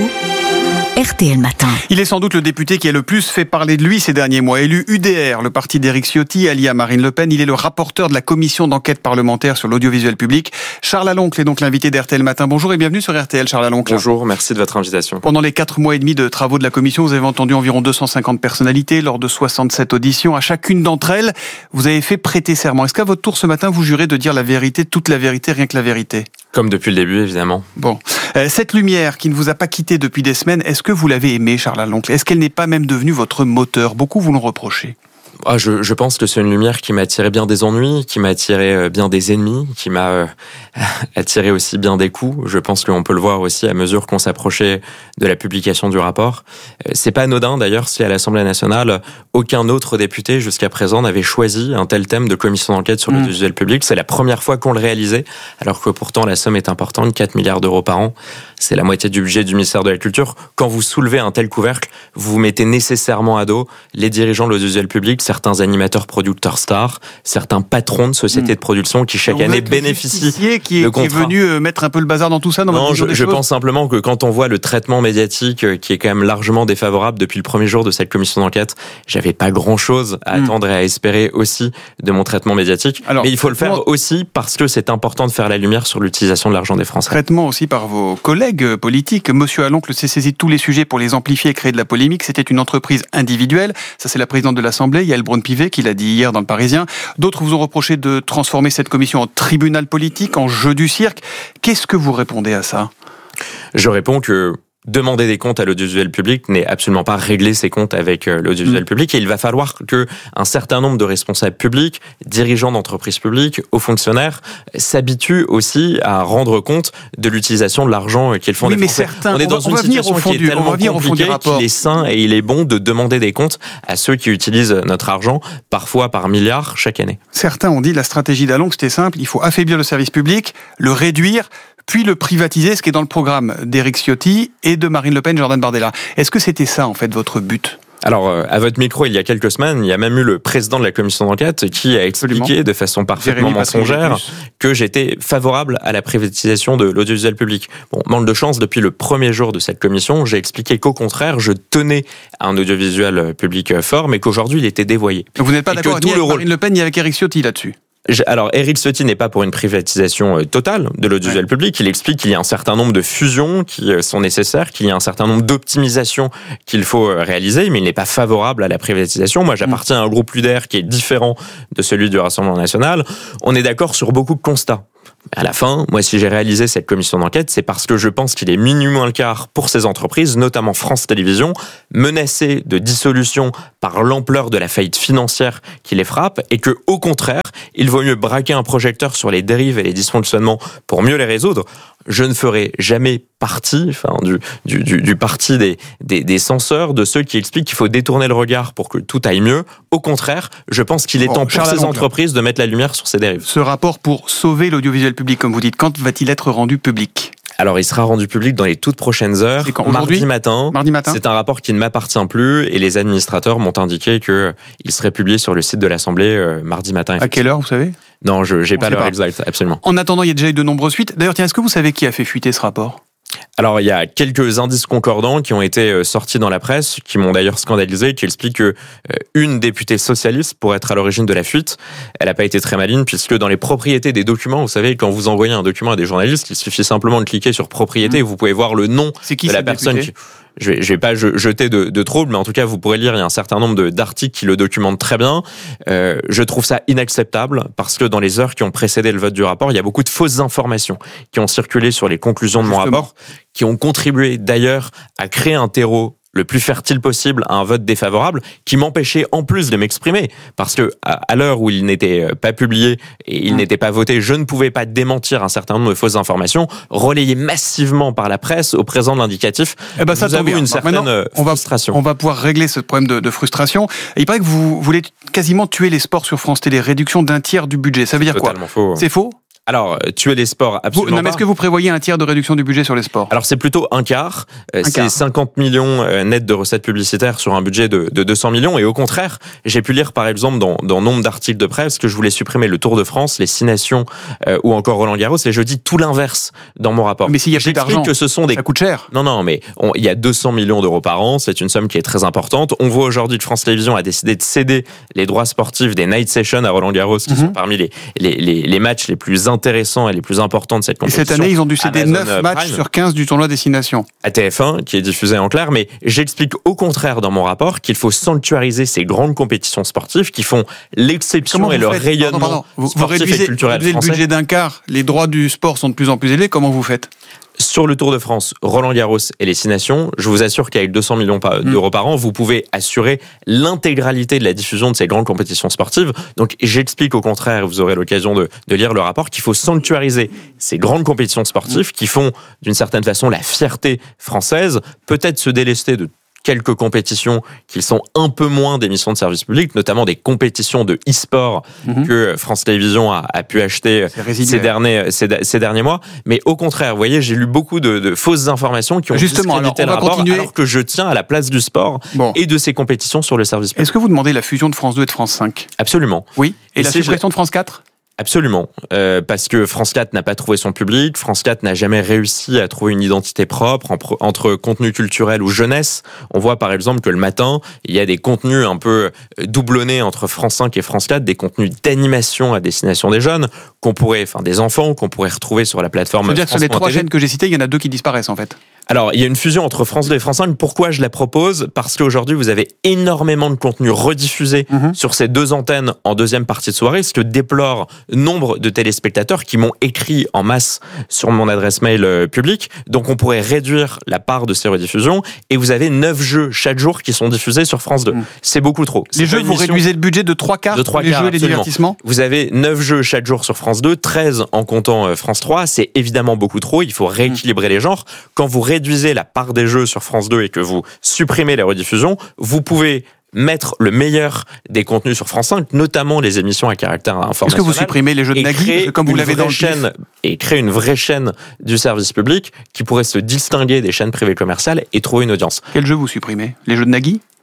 [SPEAKER 17] R T L Matin.
[SPEAKER 2] Il est sans doute le député qui a le plus fait parler de lui ces derniers mois. Élu U D R, le parti d'Éric Ciotti, allié à Marine Le Pen, il est le rapporteur de la commission d'enquête parlementaire sur l'audiovisuel public. Charles Aloncle est donc l'invité d'R T L Matin. Bonjour et bienvenue sur R T L, Charles Aloncle.
[SPEAKER 1] Bonjour, merci de votre invitation.
[SPEAKER 2] Pendant les quatre mois et demi de travaux de la commission, vous avez entendu environ deux cent cinquante personnalités lors de soixante-sept auditions. À chacune d'entre elles, vous avez fait prêter serment. Est-ce qu'à votre tour ce matin, vous jurez de dire la vérité, toute la vérité, rien que la vérité ?
[SPEAKER 1] Comme depuis le début, évidemment.
[SPEAKER 2] Bon. Euh, cette lumière qui ne vous a pas quitté depuis des semaines, est-ce que vous l'avez aimée, Charles Aloncle ? Est-ce qu'elle n'est pas même devenue votre moteur ? Beaucoup vous l'ont reproché.
[SPEAKER 1] Ah, je, je pense que c'est une lumière qui m'a attiré bien des ennuis, qui m'a attiré bien des ennemis, qui m'a euh, attiré aussi bien des coups. Je pense qu'on peut le voir aussi à mesure qu'on s'approchait de la publication du rapport. C'est pas anodin d'ailleurs si à l'Assemblée nationale, aucun autre député jusqu'à présent n'avait choisi un tel thème de commission d'enquête sur mmh. l'audiovisuel public. C'est la première fois qu'on le réalisait, alors que pourtant la somme est importante, quatre milliards d'euros par an. C'est la moitié du budget du ministère de la Culture. Quand vous soulevez un tel couvercle, vous vous mettez nécessairement à dos les dirigeants de l'audiovisuel public, certains animateurs producteurs stars, certains patrons de sociétés mmh. de production qui chaque année bénéficient
[SPEAKER 2] qui est, de contrats. Qui est venu mettre un peu le bazar dans tout ça. Dans
[SPEAKER 1] non, je, je pense simplement que quand on voit le traitement médiatique qui est quand même largement défavorable depuis le premier jour de cette commission d'enquête, j'avais pas grand-chose à mmh. attendre et à espérer aussi de mon traitement médiatique. Alors, mais il faut le faire aussi parce que c'est important de faire la lumière sur l'utilisation de l'argent des Français.
[SPEAKER 2] Traitement aussi par vos collègues politiques. Monsieur Aloncle s'est saisi de tous les sujets pour les amplifier et créer de la polémique. C'était une entreprise individuelle. Ça, c'est la présidente de l'Assemblée, Yaël Braun-Pivet, qui l'a dit hier dans le Parisien. D'autres vous ont reproché de transformer cette commission en tribunal politique, en jeu du cirque. Qu'est-ce que vous répondez à ça ?
[SPEAKER 1] Je réponds que demander des comptes à l'audiovisuel public n'est absolument pas régler ses comptes avec l'audiovisuel mmh. public, et il va falloir que un certain nombre de responsables publics, dirigeants d'entreprises publiques, hauts fonctionnaires, s'habituent aussi à rendre compte de l'utilisation de l'argent qu'ils font
[SPEAKER 2] oui,
[SPEAKER 1] des
[SPEAKER 2] mais
[SPEAKER 1] Français.
[SPEAKER 2] Certains,
[SPEAKER 1] on est dans
[SPEAKER 2] on va,
[SPEAKER 1] une situation qui est tellement compliquée qu'il est sain et il est bon de demander des comptes à ceux qui utilisent notre argent, parfois par milliards chaque année.
[SPEAKER 2] Certains ont dit la stratégie d'Aloncle, c'était simple, il faut affaiblir le service public, le réduire, puis le privatiser, ce qui est dans le programme d'Éric Ciotti et de Marine Le Pen, Jordan Bardella. Est-ce que c'était ça, en fait, votre but ?
[SPEAKER 1] Alors, à votre micro, il y a quelques semaines, il y a même eu le président de la commission d'enquête qui a expliqué Absolument. de façon parfaitement mensongère que j'étais favorable à la privatisation de l'audiovisuel public. Bon, manque de chance, depuis le premier jour de cette commission, j'ai expliqué qu'au contraire, je tenais à un audiovisuel public fort, mais qu'aujourd'hui, il était dévoyé.
[SPEAKER 2] Donc vous n'êtes pas d'accord avec Marine rôle... Le Pen ni avec Éric Ciotti là-dessus ?
[SPEAKER 1] Alors, Éric Ciotti n'est pas pour une privatisation totale de l'audiovisuel ouais. public. Il explique qu'il y a un certain nombre de fusions qui sont nécessaires, qu'il y a un certain nombre d'optimisations qu'il faut réaliser, mais il n'est pas favorable à la privatisation. Moi, j'appartiens à un groupe L U D E R qui est différent de celui du Rassemblement national. On est d'accord sur beaucoup de constats. À la fin, moi, si j'ai réalisé cette commission d'enquête, c'est parce que je pense qu'il est minuit moins le quart pour ces entreprises, notamment France Télévisions, menacées de dissolution par l'ampleur de la faillite financière qui les frappe, et que, au contraire, il vaut mieux braquer un projecteur sur les dérives et les dysfonctionnements pour mieux les résoudre. Je ne ferai jamais partie, enfin, du, du, du, du parti des, des, des censeurs, de ceux qui expliquent qu'il faut détourner le regard pour que tout aille mieux. Au contraire, je pense qu'il est bon, temps pour Charles ces entreprises de mettre la lumière sur ces dérives.
[SPEAKER 2] Ce rapport pour sauver l'audiovisuel public, comme vous dites, quand va-t-il être rendu public ?
[SPEAKER 1] Alors, il sera rendu public dans les toutes prochaines heures.
[SPEAKER 2] C'est quand,
[SPEAKER 1] mardi matin.
[SPEAKER 2] Mardi matin.
[SPEAKER 1] C'est un rapport qui ne m'appartient plus et les administrateurs m'ont indiqué que il serait publié sur le site de l'Assemblée euh, mardi matin.
[SPEAKER 2] À quelle heure, vous savez ?
[SPEAKER 1] Non, je n'ai pas l'heure exacte, absolument.
[SPEAKER 2] En attendant, il y a déjà eu de nombreuses fuites. D'ailleurs, tiens, est-ce que vous savez qui a fait fuiter ce rapport ?
[SPEAKER 1] Alors, il y a quelques indices concordants qui ont été sortis dans la presse, qui m'ont d'ailleurs scandalisé, qui expliquent que une députée socialiste pourrait être à l'origine de la fuite. Elle n'a pas été très maligne, puisque dans les propriétés des documents, vous savez, quand vous envoyez un document à des journalistes, il suffit simplement de cliquer sur propriété, mmh. et vous pouvez voir le nom
[SPEAKER 2] qui,
[SPEAKER 1] de la personne
[SPEAKER 2] députée
[SPEAKER 1] qui... Je vais, je vais pas jeter de, de troubles, mais en tout cas, vous pourrez lire, il y a un certain nombre de, d'articles qui le documentent très bien. Euh, je trouve ça inacceptable parce que dans les heures qui ont précédé le vote du rapport, il y a beaucoup de fausses informations qui ont circulé sur les conclusions de Justement. mon rapport, qui ont contribué d'ailleurs à créer un terreau le plus fertile possible à un vote défavorable, qui m'empêchait en plus de m'exprimer, parce que à l'heure où il n'était pas publié et il mmh. n'était pas voté, je ne pouvais pas démentir un certain nombre de fausses informations relayées massivement par la presse au présent de l'indicatif.
[SPEAKER 2] Eh ben, ça
[SPEAKER 1] vous avez une certaine
[SPEAKER 2] on va,
[SPEAKER 1] frustration.
[SPEAKER 2] On va pouvoir régler ce problème de, de frustration. Et il paraît que vous voulez quasiment tuer les sports sur France Télé, réduction d'un tiers du budget. Ça veut dire quoi ?
[SPEAKER 1] Faux.
[SPEAKER 2] C'est faux ?
[SPEAKER 1] Alors, tuer les sports, absolument
[SPEAKER 2] vous, non, mais
[SPEAKER 1] pas.
[SPEAKER 2] Est-ce que vous prévoyez un tiers de réduction du budget sur les sports ?
[SPEAKER 1] Alors, c'est plutôt un quart.
[SPEAKER 2] Un
[SPEAKER 1] c'est
[SPEAKER 2] quart.
[SPEAKER 1] cinquante millions nets de recettes publicitaires sur un budget de, de deux cents millions. Et au contraire, j'ai pu lire, par exemple, dans, dans nombre d'articles de presse, que je voulais supprimer le Tour de France, les Six Nations euh, ou encore Roland Garros. Et je dis tout l'inverse dans mon rapport.
[SPEAKER 2] Mais s'il y a plus d'argent,
[SPEAKER 1] que ce sont des...
[SPEAKER 2] ça coûte cher.
[SPEAKER 1] Non, non, mais on, il y a deux cents millions d'euros par an. C'est une somme qui est très importante. On voit aujourd'hui que France Télévisions a décidé de céder les droits sportifs des Night Sessions à Roland Garros, qui mm-hmm. sont parmi les, les, les, les matchs les plus intéressants et les plus important de cette compétition.
[SPEAKER 2] Et cette année, ils ont dû céder neuf matchs Prime. Sur quinze du tournoi Destination.
[SPEAKER 1] À T F un, qui est diffusé en clair, mais j'explique au contraire dans mon rapport qu'il faut sanctuariser ces grandes compétitions sportives qui font l'exception et le faites rayonnement pardon, pardon.
[SPEAKER 2] Vous,
[SPEAKER 1] sportif
[SPEAKER 2] vous réduisez,
[SPEAKER 1] et culturel
[SPEAKER 2] vous
[SPEAKER 1] français.
[SPEAKER 2] Le budget d'un quart, les droits du sport sont de plus en plus élevés, comment vous faites ?
[SPEAKER 1] Sur le Tour de France, Roland Garros et les Six Nations, je vous assure qu'avec deux cents millions d'euros par an, vous pouvez assurer l'intégralité de la diffusion de ces grandes compétitions sportives. Donc j'explique au contraire, vous aurez l'occasion de, de lire le rapport, qu'il faut sanctuariser ces grandes compétitions sportives qui font d'une certaine façon la fierté française, peut-être se délester de quelques compétitions qui sont un peu moins d'émissions de service public, notamment des compétitions de e-sport mmh. que France Télévisions a, a pu acheter ces derniers, ces, ces derniers mois. Mais au contraire, vous voyez, j'ai lu beaucoup de, de fausses informations qui ont
[SPEAKER 2] Justement,
[SPEAKER 1] discrédité
[SPEAKER 2] alors,
[SPEAKER 1] le rapport,
[SPEAKER 2] continuer.
[SPEAKER 1] alors que je tiens à la place du sport bon. et de ces compétitions sur le service public.
[SPEAKER 2] Est-ce que vous demandez la fusion de France deux et de France cinq ?
[SPEAKER 1] Absolument.
[SPEAKER 2] Oui. Et, et la suppression
[SPEAKER 1] je...
[SPEAKER 2] de France quatre ?
[SPEAKER 1] Absolument, euh, parce que France quatre n'a pas trouvé son public, France quatre n'a jamais réussi à trouver une identité propre entre, entre contenu culturel ou jeunesse. On voit par exemple que le matin, il y a des contenus un peu doublonnés entre France cinq et France quatre, des contenus d'animation à destination des jeunes, qu'on pourrait, enfin des enfants, qu'on pourrait retrouver sur la plateforme.
[SPEAKER 2] Je veux dire que sur les trois
[SPEAKER 1] T V.
[SPEAKER 2] chaînes que j'ai citées, il y en a deux qui disparaissent en fait.
[SPEAKER 1] Alors, il y a une fusion entre France deux et France cinq. Pourquoi je la propose ? Parce qu'aujourd'hui, vous avez énormément de contenu rediffusé mmh. sur ces deux antennes en deuxième partie de soirée, ce que déplore nombre de téléspectateurs qui m'ont écrit en masse sur mon adresse mail publique. Donc, on pourrait réduire la part de ces rediffusions et vous avez neuf jeux chaque jour qui sont diffusés sur France deux. Mmh. C'est beaucoup trop.
[SPEAKER 2] Les jeux, vous réduisez le budget de trois quarts
[SPEAKER 1] de trois
[SPEAKER 2] les
[SPEAKER 1] quarts,
[SPEAKER 2] jeux et les divertissements ?
[SPEAKER 1] Vous avez neuf jeux chaque jour sur France deux, treize en comptant France trois. C'est évidemment beaucoup trop. Il faut rééquilibrer mmh. les genres. Quand vous réduisez la part des jeux sur France deux et que vous supprimez les rediffusions, vous pouvez mettre le meilleur des contenus sur France cinq, notamment les émissions à caractère informationnel.
[SPEAKER 2] Est-ce que vous supprimez les jeux de Nagui, comme vous l'avez dans le
[SPEAKER 1] chaîne et créer une vraie chaîne du service public qui pourrait se distinguer des chaînes privées commerciales et trouver une audience.
[SPEAKER 2] Quel jeu vous supprimez ? Les jeux de Nagui ?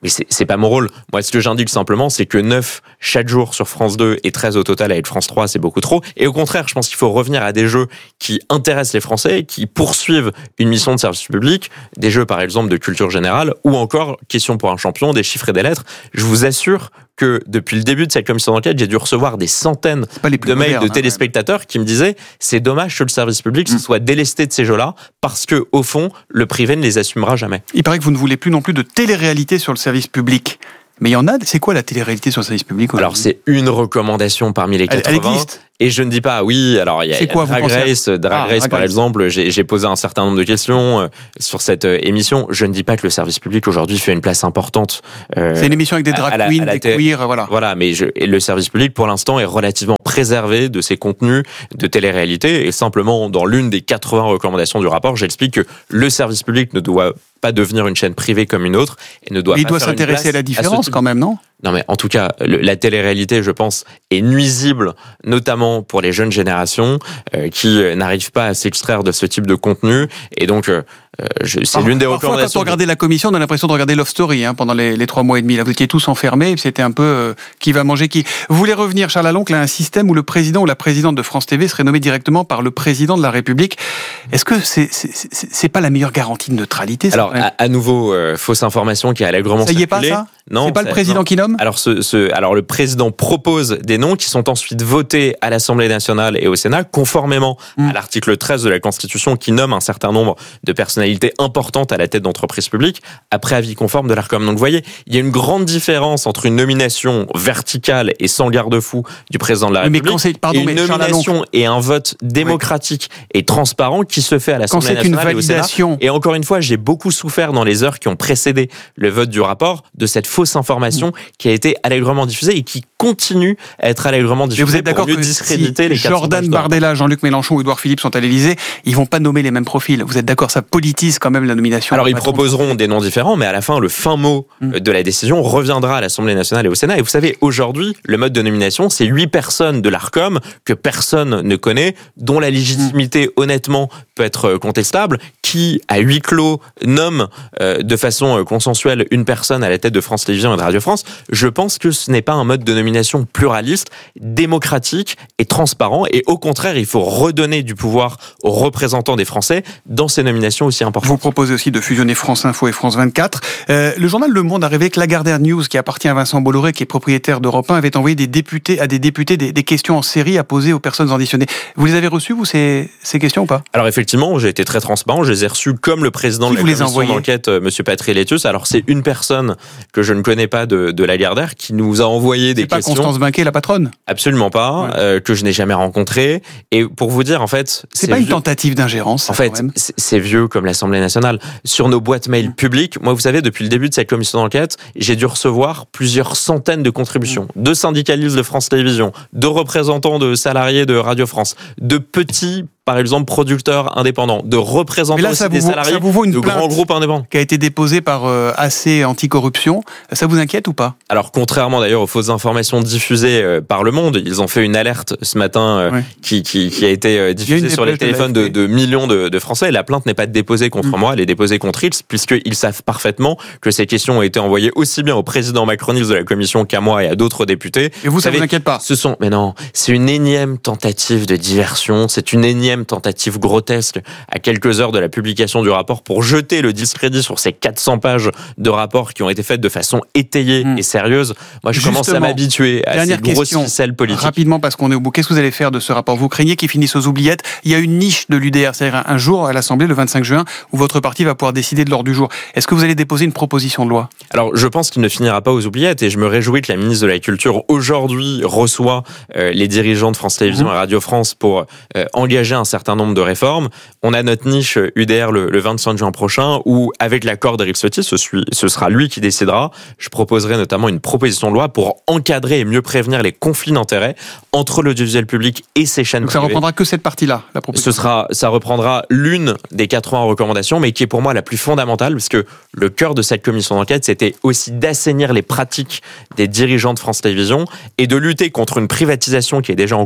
[SPEAKER 1] Mais c'est, c'est pas mon rôle. Moi, ce que j'indique simplement, c'est que neuf chaque jour sur France deux et treize au total avec France trois, c'est beaucoup trop. Et au contraire, je pense qu'il faut revenir à des jeux qui intéressent les Français, qui poursuivent une mission de service public, des jeux par exemple de culture générale, ou encore, question pour un champion, des chiffres et des lettres. Je vous assure que depuis le début de cette commission d'enquête, j'ai dû recevoir des centaines de mails modernes, de téléspectateurs hein, qui me disaient « c'est dommage que le service public mmh. se soit délesté de ces jeux-là parce que au fond, le privé ne les assumera jamais ».
[SPEAKER 2] Il paraît que vous ne voulez plus non plus de télé-réalité sur le service public. Mais il y en a, c'est quoi la télé-réalité sur le service public aujourd'hui ?
[SPEAKER 1] Alors c'est une recommandation parmi les quatre-vingts.
[SPEAKER 2] Elle, elle existe ?
[SPEAKER 1] Et je ne dis pas, oui, alors il y a,
[SPEAKER 2] c'est quoi,
[SPEAKER 1] y a Drag Race, Drag ah, Race par exemple, j'ai, j'ai posé un certain nombre de questions euh, sur cette euh, émission. Je ne dis pas que le service public aujourd'hui fait une place importante.
[SPEAKER 2] Euh, c'est une émission avec des drag queens, des té- queers, voilà.
[SPEAKER 1] Voilà, mais je, et le service public pour l'instant est relativement préservé de ses contenus de télé-réalité. Et simplement, dans l'une des quatre-vingts recommandations du rapport, j'explique que le service public ne doit pas devenir une chaîne privée comme une autre et ne doit
[SPEAKER 2] mais
[SPEAKER 1] pas
[SPEAKER 2] il doit
[SPEAKER 1] faire
[SPEAKER 2] s'intéresser à la différence à quand même, non ?
[SPEAKER 1] Non, mais en tout cas, le, la télé-réalité, je pense, est nuisible, notamment pour les jeunes générations euh, qui euh, n'arrivent pas à s'extraire de ce type de contenu. Et donc, euh, je, c'est
[SPEAKER 2] Par,
[SPEAKER 1] l'une des
[SPEAKER 2] parfois,
[SPEAKER 1] recommandations.
[SPEAKER 2] Quand on regardait la commission, on a l'impression de regarder Love Story hein, pendant les, les trois mois et demi. Là, vous étiez tous enfermés, et c'était un peu euh, qui va manger qui. Vous voulez revenir, Charles Aloncle, à un système où le président ou la présidente de France T V serait nommé directement par le président de la République. Est-ce que c'est, c'est, c'est, c'est pas la meilleure garantie de neutralité ça,
[SPEAKER 1] Alors, à, à nouveau, euh, fausse information qui a allègrement circulé.
[SPEAKER 2] Ça y est pas, ça ?
[SPEAKER 1] Non,
[SPEAKER 2] c'est pas
[SPEAKER 1] ça,
[SPEAKER 2] le président
[SPEAKER 1] non.
[SPEAKER 2] qui nomme ?
[SPEAKER 1] Alors, ce, ce, alors, le président propose des noms qui sont ensuite votés à l'Assemblée nationale et au Sénat, conformément mmh. à l'article treize de la Constitution qui nomme un certain nombre de personnalités importantes à la tête d'entreprises publiques, après avis conforme de l'Arcom. Donc, vous voyez, il y a une grande différence entre une nomination verticale et sans garde-fou du président de la République
[SPEAKER 2] mais c'est, pardon,
[SPEAKER 1] et une
[SPEAKER 2] mais
[SPEAKER 1] nomination et un vote démocratique oui. et transparent qui se fait à l'Assemblée nationale et au Sénat. Et encore une fois, j'ai beaucoup souffert dans les heures qui ont précédé le vote du rapport de cette fausse information qui a été allègrement diffusée et qui continue à être allègrement diffusée.
[SPEAKER 2] Mais vous êtes d'accord
[SPEAKER 1] pour mieux
[SPEAKER 2] que
[SPEAKER 1] discréditer
[SPEAKER 2] si
[SPEAKER 1] les
[SPEAKER 2] Jordan Bardella, Jean-Luc Mélenchon ou Édouard Philippe sont à l'Élysée, ils vont pas nommer les mêmes profils. Vous êtes d'accord, ça politise quand même la nomination.
[SPEAKER 1] Alors ils proposeront des noms différents, mais à la fin, le fin mot mmh. de la décision reviendra à l'Assemblée nationale et au Sénat. Et vous savez, aujourd'hui, le mode de nomination, c'est huit personnes de l'Arcom que personne ne connaît, dont la légitimité, mmh. honnêtement, peut être contestable, qui, à huis clos, nomme euh, de façon consensuelle une personne à la tête de France Télévisions et de Radio France. Je pense que ce n'est pas un mode de nomination pluraliste, démocratique et transparent. Et au contraire, il faut redonner du pouvoir aux représentants des Français dans ces nominations aussi importantes.
[SPEAKER 2] Vous proposez aussi de fusionner France Info et France vingt-quatre. Euh, le journal Le Monde a révélé que Lagardère News, qui appartient à Vincent Bolloré, qui est propriétaire d'Europe un, avait envoyé des députés, à des députés des, des questions en série à poser aux personnes auditionnées. Vous les avez reçues, vous, ces, ces questions ou pas ?
[SPEAKER 1] Alors effectivement, j'ai été très transparent. Je les ai reçues comme le président
[SPEAKER 2] qui
[SPEAKER 1] de la commission d'enquête, M. Patrick Létius. Alors c'est une personne que je ne connais pas de, de Lagardère qui nous a envoyé des
[SPEAKER 2] c'est pas
[SPEAKER 1] questions.
[SPEAKER 2] Constance Binquet, la patronne ?
[SPEAKER 1] Absolument pas, ouais. euh, que je n'ai jamais rencontrée. Et pour vous dire, en fait...
[SPEAKER 2] C'est,
[SPEAKER 1] c'est
[SPEAKER 2] pas
[SPEAKER 1] vieux.
[SPEAKER 2] Une tentative d'ingérence,
[SPEAKER 1] En fait,
[SPEAKER 2] quand même.
[SPEAKER 1] c'est, c'est vieux comme l'Assemblée nationale. Sur nos boîtes mail publiques, moi, vous savez, depuis le début de cette commission d'enquête, j'ai dû recevoir plusieurs centaines de contributions. De syndicalistes de France Télévisions, de représentants de salariés de Radio France, de petits... par exemple, producteurs indépendants, de représentants
[SPEAKER 2] là,
[SPEAKER 1] aussi
[SPEAKER 2] vous
[SPEAKER 1] des
[SPEAKER 2] vaut,
[SPEAKER 1] salariés
[SPEAKER 2] vous vaut une
[SPEAKER 1] de grands groupes indépendants.
[SPEAKER 2] Qui a été déposée par euh, A C Anticorruption. Ça vous inquiète ou pas ?
[SPEAKER 1] Alors, contrairement d'ailleurs aux fausses informations diffusées euh, par Le Monde, ils ont fait une alerte ce matin euh, ouais. qui, qui, qui a été euh, diffusée sur les téléphones de, de millions de, de Français. La plainte n'est pas déposée contre mmh. moi, elle est déposée contre X, puisqu'ils savent parfaitement que ces questions ont été envoyées aussi bien au président macroniste de la commission qu'à moi et à d'autres députés.
[SPEAKER 2] Et vous, ça vous inquiète pas ?
[SPEAKER 1] Ce sont, mais non, c'est une énième tentative de diversion, c'est une énième tentative grosse grotesque à quelques heures de la publication du rapport pour jeter le discrédit sur ces quatre cents pages de rapport qui ont été faites de façon étayée mmh. et sérieuse. Moi, je Justement, commence à m'habituer à ces grosses ficelles politiques.
[SPEAKER 2] Rapidement, parce qu'on est au bout, qu'est-ce que vous allez faire de ce rapport ? Vous craignez qu'il finisse aux oubliettes ? Il y a une niche de l'U D R, c'est-à-dire un jour à l'Assemblée, le vingt-cinq juin, où votre parti va pouvoir décider de l'ordre du jour. Est-ce que vous allez déposer une proposition de loi ?
[SPEAKER 1] Alors, je pense qu'il ne finira pas aux oubliettes et je me réjouis que la ministre de la Culture, aujourd'hui, reçoit euh, les dirigeants de France Télévisions mmh. et Radio France pour euh, engager un certain nombre de réformes. On a notre niche U D R le, le vingt-cinq juin prochain où, avec l'accord d'Éric Ciotti, ce, suis, ce sera lui qui décidera. Je proposerai notamment une proposition de loi pour encadrer et mieux prévenir les conflits d'intérêts entre l'audiovisuel public et ses chaînes
[SPEAKER 2] Donc
[SPEAKER 1] privées.
[SPEAKER 2] Ça reprendra que cette partie-là, la proposition.
[SPEAKER 1] Ce sera, ça reprendra l'une des quatre-vingts recommandations, mais qui est pour moi la plus fondamentale, parce que le cœur de cette commission d'enquête, c'était aussi d'assainir les pratiques des dirigeants de France Télévisions et de lutter contre une privatisation qui est déjà en cours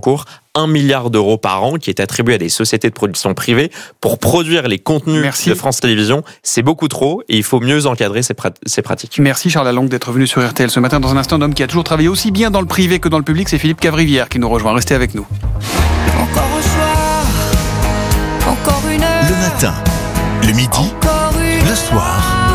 [SPEAKER 1] un milliard d'euros par an qui est attribué à des sociétés de production privées pour produire les contenus Merci. de France Télévisions. C'est beaucoup trop et il faut mieux encadrer ces, prat- ces pratiques.
[SPEAKER 2] Merci Charles Lalonde d'être venu sur R T L ce matin. Dans un instant, un homme qui a toujours travaillé aussi bien dans le privé que dans le public, c'est Philippe Cavrivière qui nous rejoint. Restez avec nous.
[SPEAKER 4] Encore un soir, encore une heure.
[SPEAKER 5] Le matin, le midi, le soir.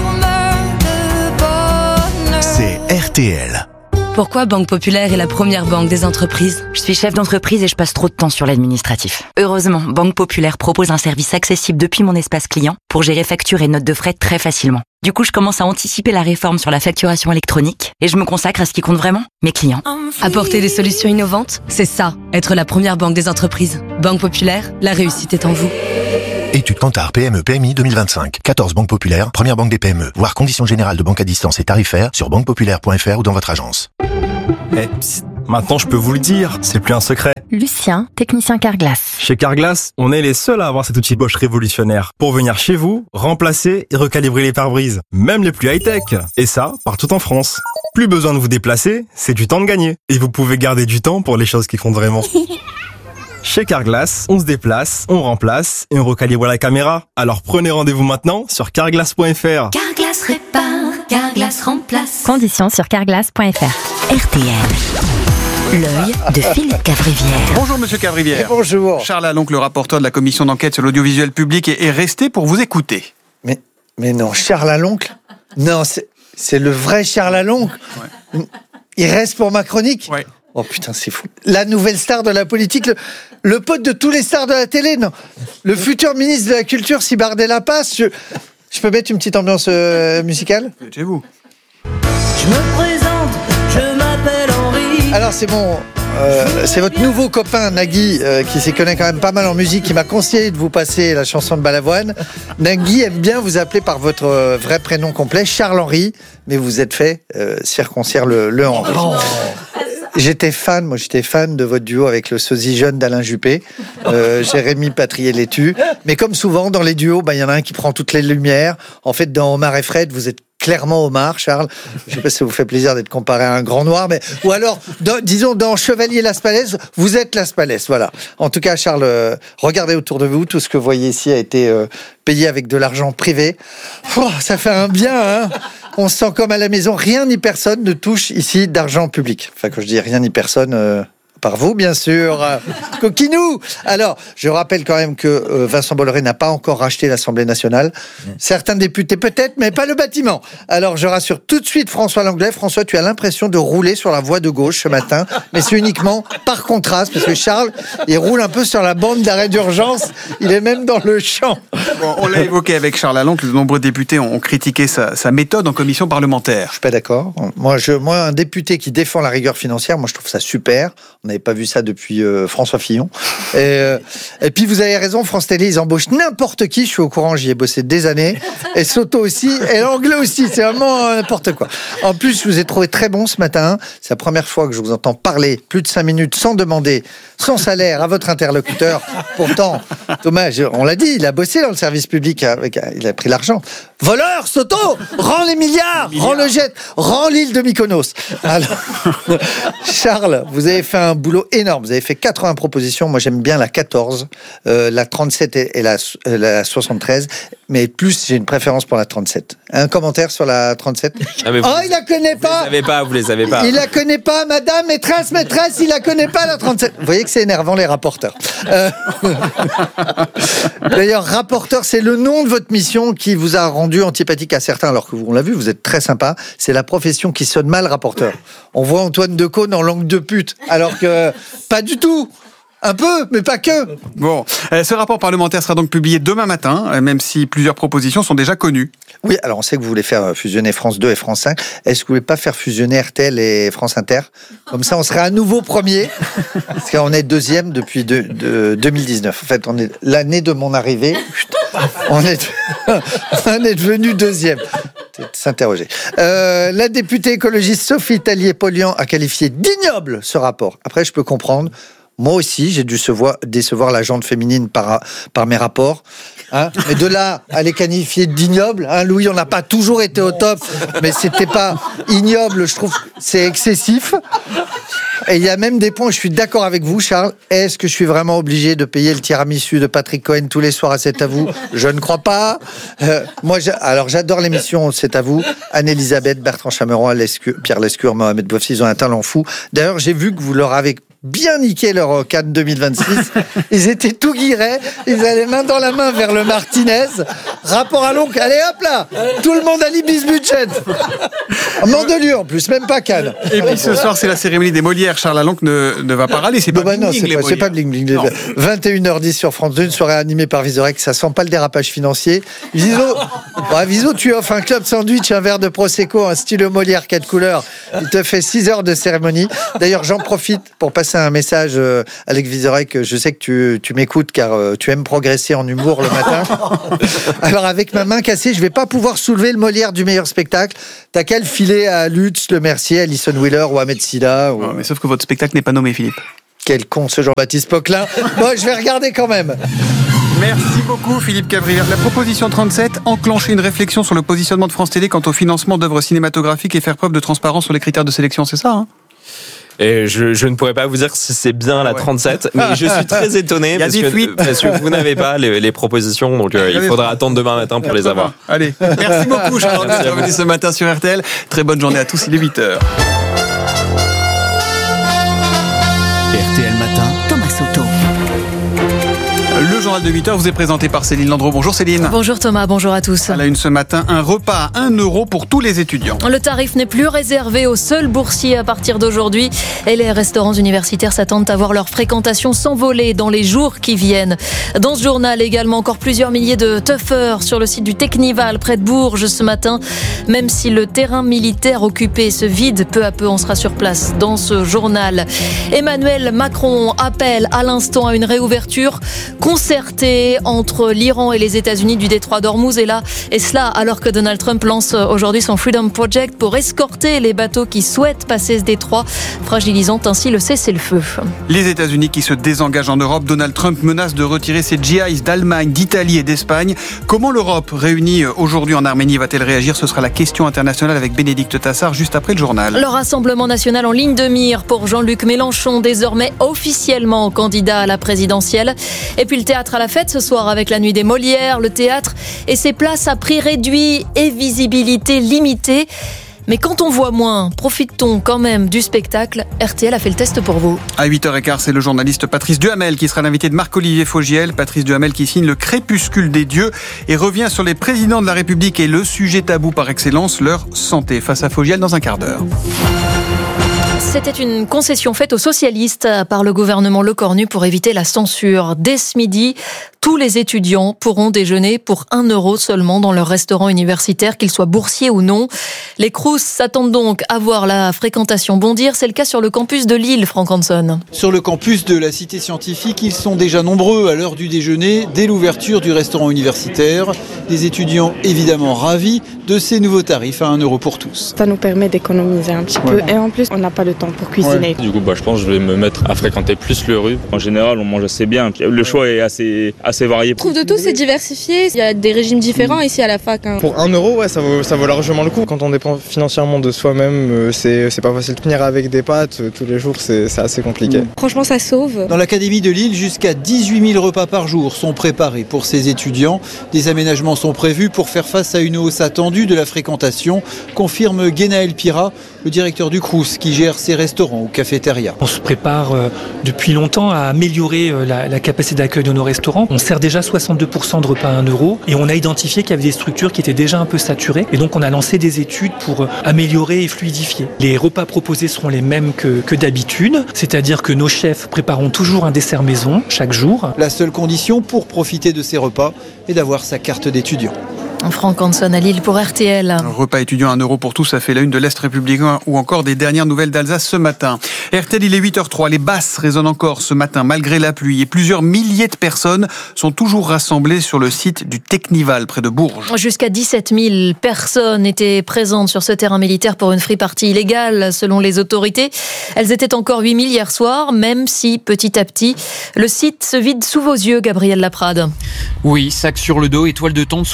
[SPEAKER 5] C'est R T L.
[SPEAKER 14] Pourquoi Banque Populaire est la première banque des entreprises ?
[SPEAKER 19] Je suis chef d'entreprise et je passe trop de temps sur l'administratif. Heureusement, Banque Populaire propose un service accessible depuis mon espace client pour gérer factures et notes de frais très facilement. Du coup, je commence à anticiper la réforme sur la facturation électronique et je me consacre à ce qui compte vraiment, mes clients.
[SPEAKER 14] Apporter des solutions innovantes, c'est ça, être la première banque des entreprises. Banque Populaire, la réussite est en vous.
[SPEAKER 5] Étude Kantar P M E P M I deux mille vingt-cinq. quatorze banques populaires, première banque des P M E. Voir conditions générales de banque à distance et tarifaires sur banque populaire point f r ou dans votre agence.
[SPEAKER 20] Eh, psst, maintenant je peux vous le dire, c'est plus un secret.
[SPEAKER 19] Lucien, technicien Carglass.
[SPEAKER 20] Chez Carglass, on est les seuls à avoir cet outil Bosch révolutionnaire pour venir chez vous, remplacer et recalibrer les pare-brises, même les plus high-tech. Et ça, partout en France. Plus besoin de vous déplacer, c'est du temps de gagner. Et vous pouvez garder du temps pour les choses qui comptent vraiment. Chez Carglass, on se déplace, on remplace et on recalibre la caméra. Alors prenez rendez-vous maintenant sur carglass point f r.
[SPEAKER 14] Carglass répare, Carglass remplace.
[SPEAKER 19] Conditions sur carglass point f r. R T L. L'œil de Philippe Cavrivière.
[SPEAKER 2] Bonjour Monsieur Cavrivière.
[SPEAKER 22] Et bonjour.
[SPEAKER 2] Charles Lalonde, le rapporteur de la commission d'enquête sur l'audiovisuel public, est resté pour vous écouter.
[SPEAKER 22] Mais, mais non, Charles Lalonde, non, c'est, c'est le vrai Charles Lalonde. Ouais. Il reste pour ma chronique.
[SPEAKER 2] Ouais.
[SPEAKER 22] Oh putain, c'est fou. La nouvelle star de la politique, le, le pote de tous les stars de la télé, non. Le futur ministre de la Culture, si Bardella passe, je, je peux mettre une petite ambiance euh, musicale ?
[SPEAKER 2] Chez vous.
[SPEAKER 4] Je me présente, je m'appelle Henri.
[SPEAKER 22] Alors c'est bon, euh, c'est votre nouveau copain Nagui euh, qui s'y connaît quand même pas mal en musique, qui m'a conseillé de vous passer la chanson de Balavoine. Nagui aime bien vous appeler par votre euh, vrai prénom complet, Charles-Henri, mais vous êtes fait euh, circoncire le, le Henri. Oh. J'étais fan, moi j'étais fan de votre duo avec le sosie jeune d'Alain Juppé, euh, Jérémy Patrier-Létu. Mais comme souvent dans les duos, bah, y en a un qui prend toutes les lumières. En fait, dans Omar et Fred, vous êtes clairement Omar, Charles. Je sais pas si ça vous fait plaisir d'être comparé à un grand noir, mais ou alors, dans, disons, dans Chevalier Las Palais, vous êtes Las Palais, voilà. En tout cas, Charles, euh, regardez autour de vous, tout ce que vous voyez ici a été euh, payé avec de l'argent privé. Oh, ça fait un bien, hein. On se sent comme à la maison. Rien ni personne ne touche ici d'argent public. Enfin, quand je dis rien ni personne, euh, par vous, bien sûr. Euh, coquinou. Alors, je rappelle quand même que euh, Vincent Bolloré n'a pas encore racheté l'Assemblée nationale. Certains députés peut-être, mais pas le bâtiment. Alors, je rassure tout de suite François Langlais. François, tu as l'impression de rouler sur la voie de gauche ce matin, mais c'est uniquement par contraste, parce que Charles, il roule un peu sur la bande d'arrêt d'urgence. Il est même dans le champ.
[SPEAKER 2] Bon, on l'a évoqué avec Charles Lalonde, de nombreux députés ont critiqué sa, sa méthode en commission parlementaire.
[SPEAKER 22] Je suis pas d'accord. Moi, je, moi, un député qui défend la rigueur financière, moi, je trouve ça super. On n'avait pas vu ça depuis euh, François Fillon. Et, euh, et puis, vous avez raison, France Télé, ils embauchent n'importe qui. Je suis au courant, j'y ai bossé des années. Et Soto aussi, et l'anglais aussi. C'est vraiment euh, n'importe quoi. En plus, je vous ai trouvé très bon ce matin. C'est la première fois que je vous entends parler plus de cinq minutes sans demander son salaire à votre interlocuteur. Pourtant, Thomas, je, on l'a dit, il a bossé dans le service public. Avec, il a pris l'argent. Voleur, Soto, rends les milliards, milliards. rends le jet, rends l'île de Mykonos. Alors, Charles, vous avez fait un boulot énorme. Vous avez fait quatre-vingts propositions. Moi, j'aime bien la quatorze, euh, la trente-sept et, et la, la soixante-treize. Mais plus, j'ai une préférence pour la trente-sept. Un commentaire sur la trente-sept.
[SPEAKER 1] Ah, vous,
[SPEAKER 22] oh, il la connaît pas.
[SPEAKER 1] Vous les avez pas, vous les avez pas.
[SPEAKER 22] Il la connaît pas, madame, maîtresse, maîtresse, il la connaît pas, la trente-sept. Vous voyez que c'est énervant, les rapporteurs. Euh... D'ailleurs, rapporteur, c'est le nom de votre mission qui vous a rendu antipathique à certains, alors que vous, on l'a vu, vous êtes très sympa. C'est la profession qui sonne mal, rapporteur. On voit Antoine Decaune en langue de pute, alors que pas du tout. Un peu, mais pas que.
[SPEAKER 2] Bon, euh, ce rapport parlementaire sera donc publié demain matin, euh, même si plusieurs propositions sont déjà connues.
[SPEAKER 22] Oui, alors on sait que vous voulez faire fusionner France deux et France cinq. Est-ce que vous voulez pas faire fusionner R T L et France Inter ? Comme ça, on serait à nouveau premier. Parce qu'on est deuxième depuis de, de deux mille dix-neuf. En fait, on est l'année de mon arrivée. On est, on est devenu deuxième. S'interroger. Euh, la députée écologiste Sophie Tallier-Polian a qualifié d'ignoble ce rapport. Après, je peux comprendre. Moi aussi, j'ai dû se voir, décevoir la gente féminine par, par mes rapports. Hein, mais de là à les qualifier d'ignobles, hein, Louis, on n'a pas toujours été au top, mais c'était pas ignoble, je trouve, c'est excessif. Et il y a même des points où je suis d'accord avec vous, Charles. Est-ce que je suis vraiment obligé de payer le tiramisu de Patrick Cohen tous les soirs à C'est à vous? Je ne crois pas. Euh, moi, j'a... alors j'adore l'émission C'est à vous. Anne-Elisabeth, Bertrand Chameroy, Lescure, Pierre Lescure, Mohamed Bouafsi, ils ont un talent fou. D'ailleurs, j'ai vu que vous leur avez bien niqué leur Cannes deux mille vingt-six. Ils étaient tout guirés. Ils allaient main dans la main vers le Martinez. Rapport à l'oncle. Allez hop là. Tout le monde à l'Ibis Budget. Mandelieu en plus, même pas Cannes.
[SPEAKER 2] Et puis ce soir, c'est la cérémonie des Molières. Charles Alonc ne, ne va pas râler. C'est pas
[SPEAKER 22] bah non,
[SPEAKER 2] bling,
[SPEAKER 22] c'est
[SPEAKER 2] les
[SPEAKER 22] pas, c'est
[SPEAKER 2] Molières.
[SPEAKER 22] pas bling bling. vingt et une heures dix sur France deux, une soirée animée par Vizorek. Ça sent pas le dérapage financier. Viso, bah, Viso, tu offres un club sandwich, un verre de Prosecco, un stylo Molière quatre couleurs. Il te fait six heures de cérémonie. D'ailleurs, j'en profite pour passer un message, euh, Alex Vizorek. Je sais que tu, tu m'écoutes car euh, tu aimes progresser en humour le matin. Alors, avec ma main cassée, je vais pas pouvoir soulever le Molière du meilleur spectacle. T'as qu'à le filer à Lutz, Le Mercier, Alison Wheeler ou Ahmed Silla. Ou...
[SPEAKER 2] Oh, mais sauf que votre spectacle n'est pas nommé, Philippe.
[SPEAKER 22] Quel con ce Jean-Baptiste Poquelin. Moi, je vais regarder quand même.
[SPEAKER 2] Merci beaucoup Philippe Cavrière. La proposition trente-sept, enclencher une réflexion sur le positionnement de France Télé quant au financement d'œuvres cinématographiques et faire preuve de transparence sur les critères de sélection, c'est ça hein?
[SPEAKER 1] Et je, je ne pourrais pas vous dire si c'est bien la trente-sept, mais je suis très étonné parce que, parce que vous n'avez pas les, les propositions, donc euh, il faudra attendre demain matin pour les avoir.
[SPEAKER 2] Allez, merci beaucoup Charles d'être venu ce matin sur R T L. Très bonne journée à tous, il est huit heures.
[SPEAKER 17] R T L Matin, Thomas Soto.
[SPEAKER 2] Le journal de huit heures vous est présenté par Céline Landreau. Bonjour Céline.
[SPEAKER 3] Bonjour Thomas, bonjour à tous.
[SPEAKER 2] À la une ce matin, un repas à un euro pour tous les étudiants.
[SPEAKER 3] Le tarif n'est plus réservé aux seuls boursiers à partir d'aujourd'hui et les restaurants universitaires s'attendent à voir leur fréquentation s'envoler dans les jours qui viennent. Dans ce journal également, encore plusieurs milliers de tuffeurs sur le site du Technival près de Bourges ce matin. Même si le terrain militaire occupé se vide peu à peu, on sera sur place dans ce journal. Emmanuel Macron appelle à l'instant à une réouverture concertée entre l'Iran et les États-Unis du détroit d'Ormuz. Et là, et cela alors que Donald Trump lance aujourd'hui son Freedom Project pour escorter les bateaux qui souhaitent passer ce détroit, fragilisant ainsi le cessez-le-feu.
[SPEAKER 2] Les États-Unis qui se désengagent en Europe, Donald Trump menace de retirer ses G Is d'Allemagne, d'Italie et d'Espagne. Comment l'Europe, réunie aujourd'hui en Arménie, va-t-elle réagir? Ce sera la question internationale avec Bénédicte Tassard juste après le journal.
[SPEAKER 3] Le Rassemblement national en ligne de mire pour Jean-Luc Mélenchon, désormais officiellement candidat à la présidentielle. Et puis le théâtre à la fête ce soir avec la nuit des Molières, le théâtre et ses places à prix réduit et visibilité limitée. Mais quand on voit moins, profite-t-on quand même du spectacle? R T L a fait le test pour vous.
[SPEAKER 2] À huit heures quinze, c'est le journaliste Patrice Duhamel qui sera l'invité de Marc-Olivier Fogiel. Patrice Duhamel qui signe le Crépuscule des dieux et revient sur les présidents de la République et le sujet tabou par excellence, leur santé. Face à Fogiel dans un quart d'heure.
[SPEAKER 3] C'était une concession faite aux socialistes par le gouvernement Lecornu pour éviter la censure. Dès ce midi, tous les étudiants pourront déjeuner pour un euro seulement dans leur restaurant universitaire, qu'ils soient boursiers ou non. Les Crous s'attendent donc à voir la fréquentation bondir. C'est le cas sur le campus de Lille, Franck Hanson.
[SPEAKER 6] Sur le campus de la Cité Scientifique, ils sont déjà nombreux à l'heure du déjeuner, dès l'ouverture du restaurant universitaire. Des étudiants évidemment ravis de ces nouveaux tarifs à un euro pour tous.
[SPEAKER 23] Ça nous permet d'économiser un petit
[SPEAKER 6] ouais.
[SPEAKER 23] peu et en plus on n'a pas le temps pour cuisiner.
[SPEAKER 24] Ouais. Du coup bah, je pense que je vais me mettre à fréquenter plus le rue. En général on mange assez bien, le choix est assez, assez varié.
[SPEAKER 25] Je trouve de tout, c'est diversifié, il y a des régimes différents ici à la fac. Hein.
[SPEAKER 26] Pour un euro, ouais, ça vaut, ça vaut largement le coup. Quand on dépend financièrement de soi-même, c'est, c'est pas facile de tenir avec des pâtes tous les jours, c'est, c'est assez compliqué.
[SPEAKER 25] Mmh. Franchement ça sauve.
[SPEAKER 6] Dans l'académie de Lille, jusqu'à dix-huit mille repas par jour sont préparés pour ces étudiants. Des aménagements sont prévus pour faire face à une hausse attendue de la fréquentation, confirme Guénaël Pira, le directeur du Crous qui gère ces restaurants ou cafétérias.
[SPEAKER 27] On se prépare euh, depuis longtemps à améliorer euh, la, la capacité d'accueil de nos restaurants. On sert déjà soixante-deux pour cent de repas à un euro et on a identifié qu'il y avait des structures qui étaient déjà un peu saturées et donc on a lancé des études pour euh, améliorer et fluidifier. Les repas proposés seront les mêmes que, que d'habitude, c'est-à-dire que nos chefs prépareront toujours un dessert maison chaque jour.
[SPEAKER 6] La seule condition pour profiter de ces repas est d'avoir sa carte d'étudiant.
[SPEAKER 3] Franck Hanson à Lille pour R T L.
[SPEAKER 2] Un repas étudiant à un euro pour tous, ça fait la une de l'Est républicain ou encore des dernières nouvelles d'Alsace ce matin. R T L, il est huit heures trois. Les basses résonnent encore ce matin malgré la pluie et plusieurs milliers de personnes sont toujours rassemblées sur le site du Technival près de Bourges.
[SPEAKER 3] Jusqu'à dix-sept mille personnes étaient présentes sur ce terrain militaire pour une free party illégale selon les autorités. Elles étaient encore huit mille hier soir, même si petit à petit le site se vide sous vos yeux, Gabriel Laprade.
[SPEAKER 28] Oui, sac sur le dos, étoile de tente sous les bras.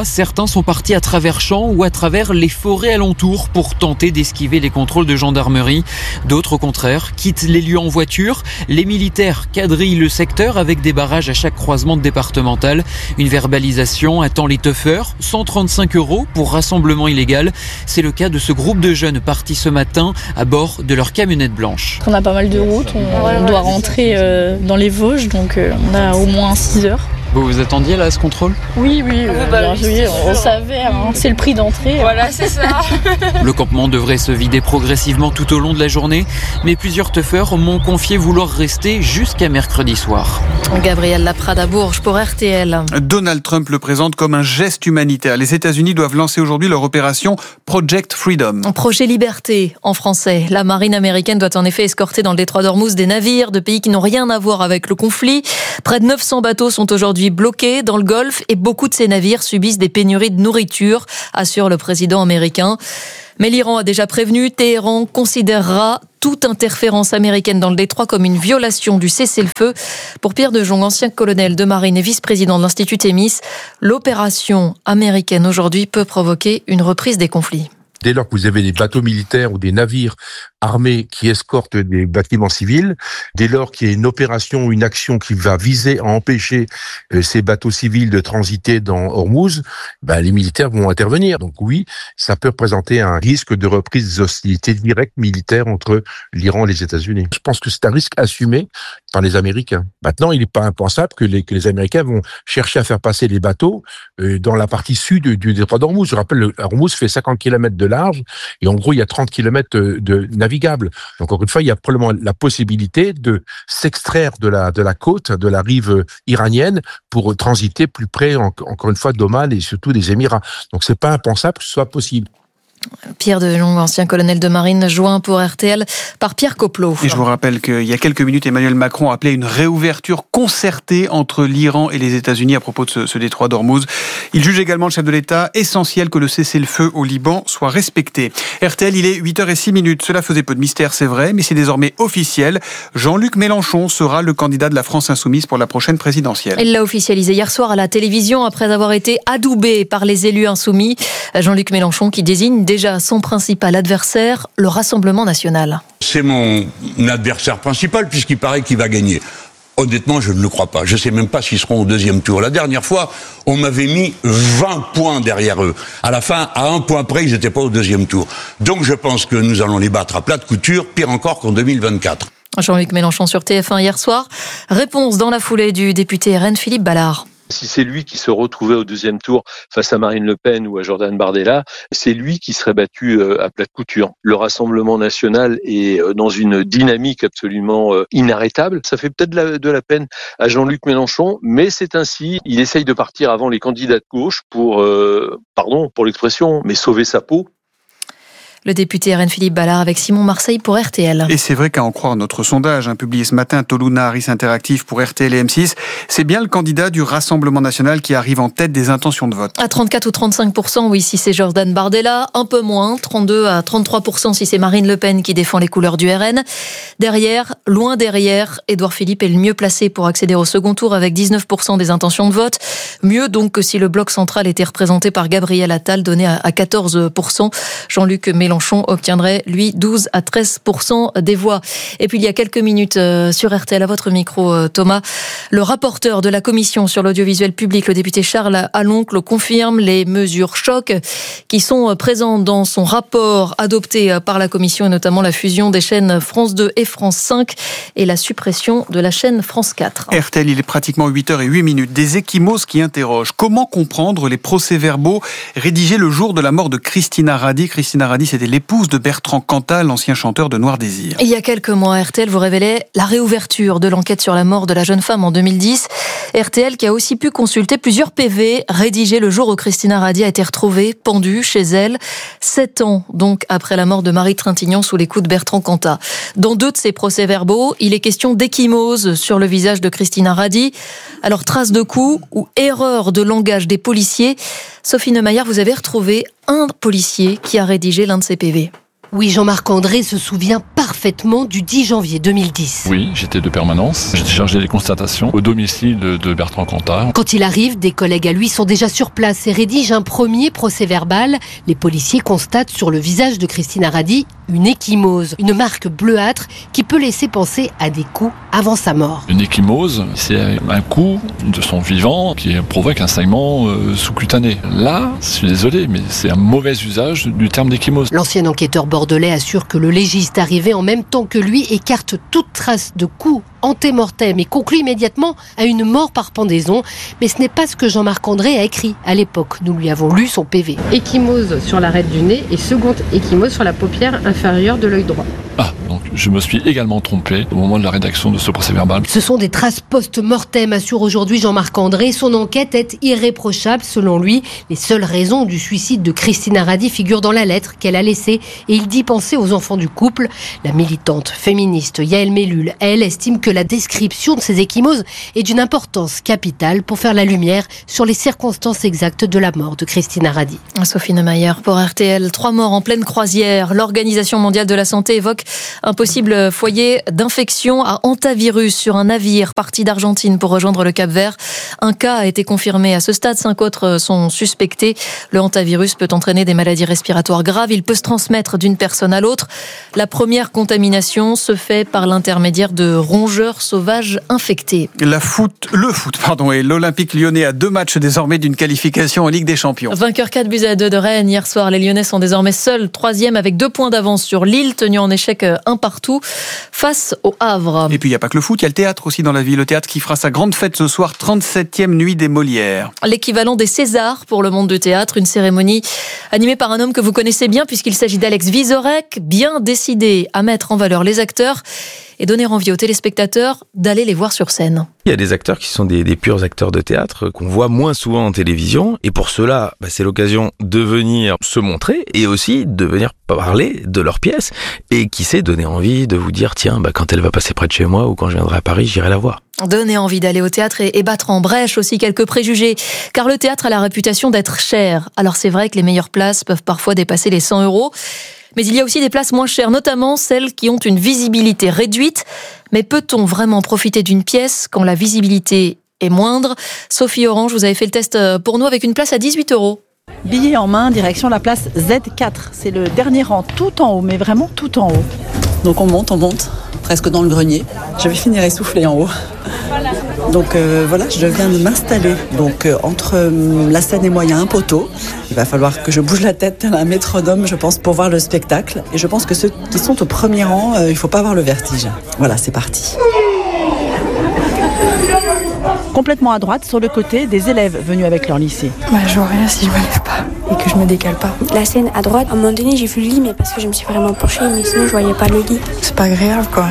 [SPEAKER 7] certains sont partis à travers champs ou à travers les forêts alentours pour tenter d'esquiver les contrôles de gendarmerie. D'autres, au contraire, quittent les lieux en voiture. Les militaires quadrillent le secteur avec des barrages à chaque croisement de départemental. Une verbalisation attend les tuffeurs. cent trente-cinq euros pour rassemblement illégal. C'est le cas de ce groupe de jeunes partis ce matin à bord de leur camionnette blanche.
[SPEAKER 23] On a pas mal de routes, on, on doit rentrer euh, dans les Vosges, donc euh, on a au moins six heures.
[SPEAKER 7] Vous vous attendiez là à ce contrôle ?
[SPEAKER 23] Oui, oui, euh, bah, oui, oui on, on savait, hein, c'est le prix d'entrée.
[SPEAKER 25] Voilà, c'est ça.
[SPEAKER 7] Le campement devrait se vider progressivement tout au long de la journée, mais plusieurs tuffeurs m'ont confié vouloir rester jusqu'à mercredi soir.
[SPEAKER 3] Gabriel Laprade à Bourges pour R T L.
[SPEAKER 2] Donald Trump le présente comme un geste humanitaire. Les États-Unis doivent lancer aujourd'hui leur opération Project Freedom.
[SPEAKER 3] Projet Liberté en français. La marine américaine doit en effet escorter dans le détroit d'Ormuz des navires de pays qui n'ont rien à voir avec le conflit. Près de neuf cents bateaux sont aujourd'hui bloqués dans le Golfe et beaucoup de ces navires subissent des pénuries de nourriture, assure le président américain. Mais l'Iran a déjà prévenu, Téhéran considérera toute interférence américaine dans le détroit comme une violation du cessez-le-feu. Pour Pierre de Jong, ancien colonel de marine et vice-président de l'Institut Thémis, l'opération américaine aujourd'hui peut provoquer une reprise des conflits.
[SPEAKER 9] Dès lors que vous avez des bateaux militaires ou des navires armés qui escortent des bâtiments civils, dès lors qu'il y a une opération ou une action qui va viser à empêcher euh, ces bateaux civils de transiter dans Hormuz, ben, les militaires vont intervenir. Donc oui, ça peut représenter un risque de reprise des hostilités directes militaires entre l'Iran et les États-Unis. Je pense que c'est un risque assumé par les Américains. Maintenant, il n'est pas impensable que les, que les Américains vont chercher à faire passer les bateaux euh, dans la partie sud du détroit d'Hormuz. Je rappelle, Hormuz fait cinquante kilomètres de large et en gros, il y a trente kilomètres de navigable. Donc, encore une fois, il y a probablement la possibilité de s'extraire de la, de la côte, de la rive iranienne pour transiter plus près, en, encore une fois, d'Oman et surtout des Émirats. Donc, c'est pas impensable que ce soit possible.
[SPEAKER 3] Pierre de Jong, ancien colonel de marine, joint pour R T L par Pierre Coplot.
[SPEAKER 2] Et je vous rappelle qu'il y a quelques minutes, Emmanuel Macron a appelé une réouverture concertée entre l'Iran et les États-Unis à propos de ce, ce détroit d'Hormuz. Il juge également, le chef de l'État, essentiel que le cessez-le-feu au Liban soit respecté. R T L, il est huit heures six minutes. Cela faisait peu de mystère, c'est vrai, mais c'est désormais officiel. Jean-Luc Mélenchon sera le candidat de la France Insoumise pour la prochaine présidentielle.
[SPEAKER 3] Il l'a officialisé hier soir à la télévision après avoir été adoubé par les élus insoumis. Jean-Luc Mélenchon qui désigne déjà son principal adversaire, le Rassemblement national.
[SPEAKER 10] C'est mon adversaire principal puisqu'il paraît qu'il va gagner. Honnêtement, je ne le crois pas. Je ne sais même pas s'ils seront au deuxième tour. La dernière fois, on m'avait mis vingt points derrière eux. À la fin, à un point près, ils n'étaient pas au deuxième tour. Donc je pense que nous allons les battre à plat de couture, pire encore qu'en deux mille vingt-quatre.
[SPEAKER 3] Jean-Luc Mélenchon sur T F un hier soir. Réponse dans la foulée du député R N Philippe Ballard.
[SPEAKER 11] Si c'est lui qui se retrouvait au deuxième tour face à Marine Le Pen ou à Jordan Bardella, c'est lui qui serait battu à plat de couture. Le Rassemblement national est dans une dynamique absolument inarrêtable. Ça fait peut-être de la, de la peine à Jean-Luc Mélenchon, mais c'est ainsi. Il essaye de partir avant les candidats de gauche pour, euh, pardon pour l'expression, mais sauver sa peau.
[SPEAKER 3] Le député R N Philippe Ballard avec Simon Marseille pour R T L.
[SPEAKER 2] Et c'est vrai qu'à en croire notre sondage, hein, publié ce matin, Toluna Harris Interactive pour R T L et M six, c'est bien le candidat du Rassemblement national qui arrive en tête des intentions de vote.
[SPEAKER 3] À trente-quatre ou trente-cinq pour cent, oui, si c'est Jordan Bardella, un peu moins, trente-deux à trente-trois pour cent si c'est Marine Le Pen qui défend les couleurs du R N. Derrière, loin derrière, Édouard Philippe est le mieux placé pour accéder au second tour avec dix-neuf pour cent des intentions de vote. Mieux donc que si le bloc central était représenté par Gabriel Attal, donné à quatorze pour cent. Jean-Luc Mélenchon obtiendrait, lui, douze à treize pour cent des voix. Et puis, il y a quelques minutes euh, sur R T L, à votre micro, euh, Thomas, le rapporteur de la commission sur l'audiovisuel public, le député Charles Aloncle, confirme les mesures choc qui sont présentes dans son rapport adopté par la commission, et notamment la fusion des chaînes France deux et France cinq et la suppression de la chaîne France quatre.
[SPEAKER 2] R T L, il est pratiquement huit heures huit minutes. Des échymoses qui interrogent. Comment comprendre les procès-verbaux rédigés le jour de la mort de Christina Radi? Christina Radi, c'était l'épouse de Bertrand Cantat, l'ancien chanteur de Noir Désir.
[SPEAKER 3] Il y a quelques mois, R T L vous révélait la réouverture de l'enquête sur la mort de la jeune femme en deux mille dix. R T L qui a aussi pu consulter plusieurs P V rédigés le jour où Christina Radi a été retrouvée pendue chez elle, sept ans donc après la mort de Marie Trintignant sous les coups de Bertrand Cantat. Dans deux de ces procès-verbaux, il est question d'échymose sur le visage de Christina Radi. Alors, trace de coups ou erreur de langage des policiers. Sophie Neumayer, vous avez retrouvé un policier qui a rédigé l'un de ces P V.
[SPEAKER 12] Oui, Jean-Marc André se souvient pas
[SPEAKER 8] parfaitement du dix janvier deux mille dix.
[SPEAKER 12] Oui, j'étais de permanence. J'étais chargé des constatations au domicile de, de Bertrand Cantat.
[SPEAKER 8] Quand il arrive, des collègues à lui sont déjà sur place et rédigent un premier procès-verbal. Les policiers constatent sur le visage de Christine Aradi une ecchymose, une marque bleuâtre qui peut laisser penser à des coups avant sa mort.
[SPEAKER 12] Une ecchymose, c'est un coup de son vivant qui provoque un saignement euh, sous-cutané. Là, je suis désolé, mais c'est un mauvais usage du terme d'ecchymose.
[SPEAKER 8] L'ancien enquêteur bordelais assure que le légiste arrivé en même temps que lui écarte toute trace de coups antémortem et conclut immédiatement à une mort par pendaison. Mais ce n'est pas ce que Jean-Marc André a écrit à l'époque. Nous lui avons lu son P V.
[SPEAKER 13] Ecchymose sur l'arête du nez et seconde ecchymose sur la paupière inférieure de l'œil droit.
[SPEAKER 12] Ah, donc je me suis également trompé au moment de la rédaction de ce procès-verbal.
[SPEAKER 8] Ce sont des traces post-mortem, assure aujourd'hui Jean-Marc André. Son enquête est irréprochable selon lui. Les seules raisons du suicide de Christine Aradi figurent dans la lettre qu'elle a laissée et il dit penser aux enfants du couple. La militante féministe Yael Mellul, elle, estime que la description de ces ecchymoses est d'une importance capitale pour faire la lumière sur les circonstances exactes de la mort de Christine Aradi.
[SPEAKER 3] Sophie Neumayer pour R T L. Trois morts en pleine croisière. L'Organisation mondiale de la santé évoque un possible foyer d'infection à hantavirus sur un navire parti d'Argentine pour rejoindre le Cap-Vert. Un cas a été confirmé à ce stade, cinq autres sont suspectés. Le hantavirus peut entraîner des maladies respiratoires graves, il peut se transmettre d'une personne à l'autre. La première contamination se fait par l'intermédiaire de rongeurs sauvages infectés.
[SPEAKER 2] La foot, le foot, pardon, et l'Olympique lyonnais a deux matchs désormais d'une qualification en Ligue des Champions.
[SPEAKER 3] Vainqueur quatre buts à deux de Rennes hier soir, les Lyonnais sont désormais seuls, troisième avec deux points d'avance sur Lille, tenu en échec un partout face au Havre.
[SPEAKER 2] Et puis il n'y a pas que le foot, il y a le théâtre aussi dans la ville. Le théâtre qui fera sa grande fête ce soir, trente-septième nuit des Molières.
[SPEAKER 3] L'équivalent des Césars pour le monde du théâtre, une cérémonie animée par un homme que vous connaissez bien puisqu'il s'agit d'Alex Vizorek, bien décidé à mettre en valeur les acteurs et donner envie aux téléspectateurs d'aller les voir sur scène.
[SPEAKER 15] Il y a des acteurs qui sont des, des purs acteurs de théâtre qu'on voit moins souvent en télévision et pour cela, bah, c'est l'occasion de venir se montrer et aussi de venir parler de leurs pièces et qui sait donner envie de vous dire tiens, bah, quand elle va passer près de chez moi ou quand je viendrai à Paris, j'irai la voir.
[SPEAKER 3] Donner envie d'aller au théâtre et, et battre en brèche aussi quelques préjugés, car le théâtre a la réputation d'être cher. Alors c'est vrai que les meilleures places peuvent parfois dépasser les cent euros. Mais il y a aussi des places moins chères, notamment celles qui ont une visibilité réduite. Mais peut-on vraiment profiter d'une pièce quand la visibilité est moindre ? Sophie Orange, vous avez fait le test pour nous avec une place à dix-huit euros.
[SPEAKER 16] Billet en main, direction la place Z quatre. C'est le dernier rang, tout en haut, mais vraiment tout en haut.
[SPEAKER 18] Donc on monte, on monte, presque dans le grenier. Je vais finir essoufflée en haut. Donc euh, voilà, je viens de m'installer. Donc euh, entre euh, la scène et moi, il y a un poteau. Il va falloir que je bouge la tête tel un métronome, je pense, pour voir le spectacle. Et je pense que ceux qui sont au premier rang, euh, il ne faut pas avoir le vertige. Voilà, c'est parti.
[SPEAKER 16] Complètement à droite, sur le côté, des élèves venus avec leur lycée.
[SPEAKER 21] Bah, je vois rien si je me lève pas et que je me décale pas.
[SPEAKER 28] La scène à droite, à un moment donné, j'ai vu le lit, mais parce que je me suis vraiment penchée, mais sinon je voyais pas le lit.
[SPEAKER 21] C'est pas agréable, quoi.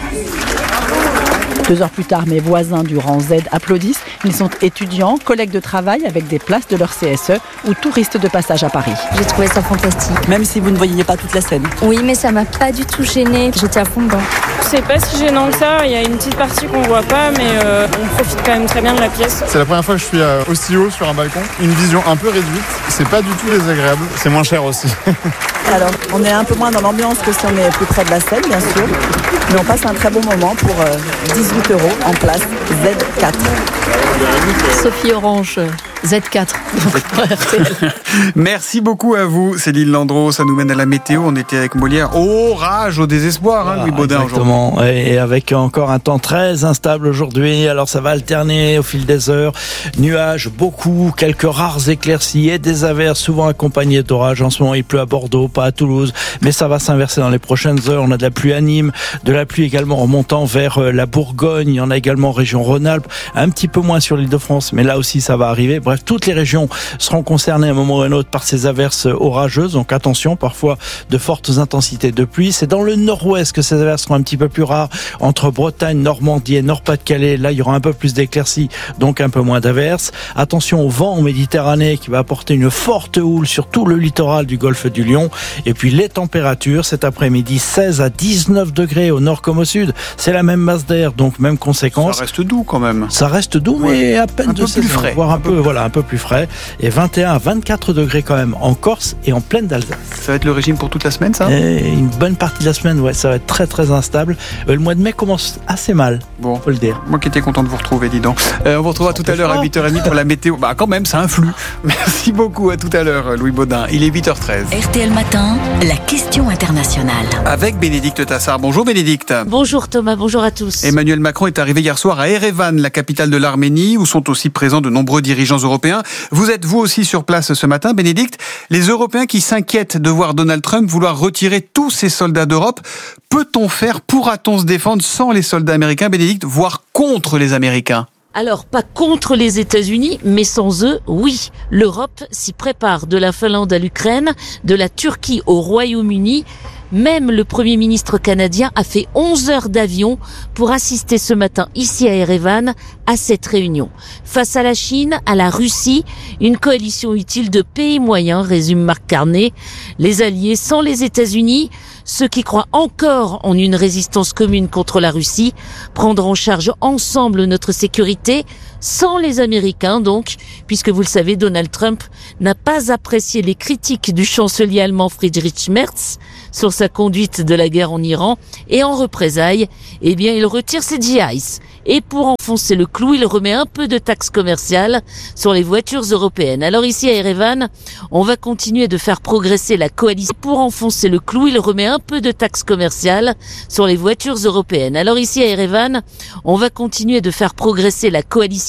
[SPEAKER 16] Deux heures plus tard, mes voisins du rang Z applaudissent. Ils sont étudiants, collègues de travail avec des places de leur C S E ou touristes de passage à Paris.
[SPEAKER 28] J'ai trouvé ça fantastique.
[SPEAKER 18] Même si vous ne voyiez pas toute la scène.
[SPEAKER 28] Oui, mais ça m'a pas du tout gênée. J'étais à fond dedans.
[SPEAKER 25] C'est pas si gênant que ça. Il y a une petite partie qu'on voit pas, mais euh, on profite quand même très bien de la pièce.
[SPEAKER 29] C'est la première fois que je suis euh, aussi haut sur un balcon. Une vision un peu réduite. C'est pas du tout désagréable. C'est moins cher aussi.
[SPEAKER 18] Alors, on est un peu moins dans l'ambiance que si on est plus près de la scène, bien sûr. Mais on passe un très bon moment pour euh, dix-huit euros en place Z quatre.
[SPEAKER 3] Sophie Orange, Z quatre.
[SPEAKER 2] Merci beaucoup à vous, Céline Landreau. Ça nous mène à la météo. On était avec Molière. Orage au désespoir, hein, Louis Baudin.
[SPEAKER 30] Exactement. Et avec encore un temps très instable aujourd'hui. Alors ça va alterner au fil des heures. Nuages, beaucoup, quelques rares éclaircies et des averses, souvent accompagnées d'orages. En ce moment, il pleut à Bordeaux, pas à Toulouse. Mais ça va s'inverser dans les prochaines heures. On a de la pluie à Nîmes, de la pluie également remontant vers la Bourgogne. Il y en a également en région Rhône-Alpes. Un petit peu moins sur l'Île-de-France, mais là aussi ça va arriver. Bref, toutes les régions seront concernées à un moment ou à un autre par ces averses orageuses. Donc attention, parfois de fortes intensités de pluie. C'est dans le nord-ouest que ces averses seront un petit peu plus rares. Entre Bretagne, Normandie et Nord-Pas-de-Calais, là il y aura un peu plus d'éclaircies, donc un peu moins d'averses. Attention au vent en Méditerranée qui va apporter une forte houle sur tout le littoral du golfe du Lion. Et puis les températures, cet après-midi, seize à dix-neuf degrés au nord comme au sud. C'est la même masse d'air, donc même conséquence.
[SPEAKER 2] Ça reste doux quand même.
[SPEAKER 30] Ça reste doux, mais à peine
[SPEAKER 2] un
[SPEAKER 30] de
[SPEAKER 2] peu
[SPEAKER 30] saison,
[SPEAKER 2] plus frais.
[SPEAKER 30] voire un, un peu, peu voilà, un peu plus frais. Et vingt et un à vingt-quatre quatre degrés quand même en Corse et en plaine d'Alsace.
[SPEAKER 2] Ça va être le régime pour toute la semaine, ça ?
[SPEAKER 30] Et une bonne partie de la semaine, ouais, ça va être très très instable. Euh, le mois de mai commence assez mal,
[SPEAKER 2] bon,
[SPEAKER 30] faut le dire.
[SPEAKER 2] Moi qui étais content de vous retrouver, dis donc. Euh, on vous retrouvera tout à l'heure à huit heures trente pour la météo. Bah quand même, ça influe. Merci beaucoup, à tout à l'heure, Louis Baudin. Il est huit heures treize.
[SPEAKER 1] R T L Matin, la question internationale.
[SPEAKER 2] Avec Bénédicte Tassard. Bonjour Bénédicte.
[SPEAKER 4] Bonjour Thomas, bonjour à tous.
[SPEAKER 2] Emmanuel Macron est arrivé hier soir à Erevan, la capitale de l'Arménie, où sont aussi présents de nombreux dirigeants européens. Vous êtes vous aussi sur place ce matin, Bénédicte. Les Européens qui s'inquiètent de voir Donald Trump vouloir retirer tous ses soldats d'Europe. Peut-on faire, pourra-t-on se défendre sans les soldats américains, Bénédicte, voire contre les Américains ?
[SPEAKER 4] Alors, pas contre les États-Unis, mais sans eux, oui. L'Europe s'y prépare, de la Finlande à l'Ukraine, de la Turquie au Royaume-Uni. Même le Premier ministre canadien a fait onze heures d'avion pour assister ce matin ici à Erevan à cette réunion. Face à la Chine, à la Russie, une coalition utile de pays moyens, résume Marc Carnet. Les alliés sans les États-Unis, ceux qui croient encore en une résistance commune contre la Russie, prendront en charge ensemble notre sécurité, sans les Américains donc, puisque vous le savez, Donald Trump n'a pas apprécié les critiques du chancelier allemand Friedrich Merz sur sa conduite de la guerre en Iran, et en représailles, eh bien, il retire ses G Is. Et pour enfoncer le clou, il remet un peu de taxes commerciales sur les voitures européennes. Alors ici à Erevan, on va continuer de faire progresser la coalition. Pour enfoncer le clou, il remet un peu de taxes commerciales sur les voitures européennes. Alors ici à Erevan, on va continuer de faire progresser la coalition.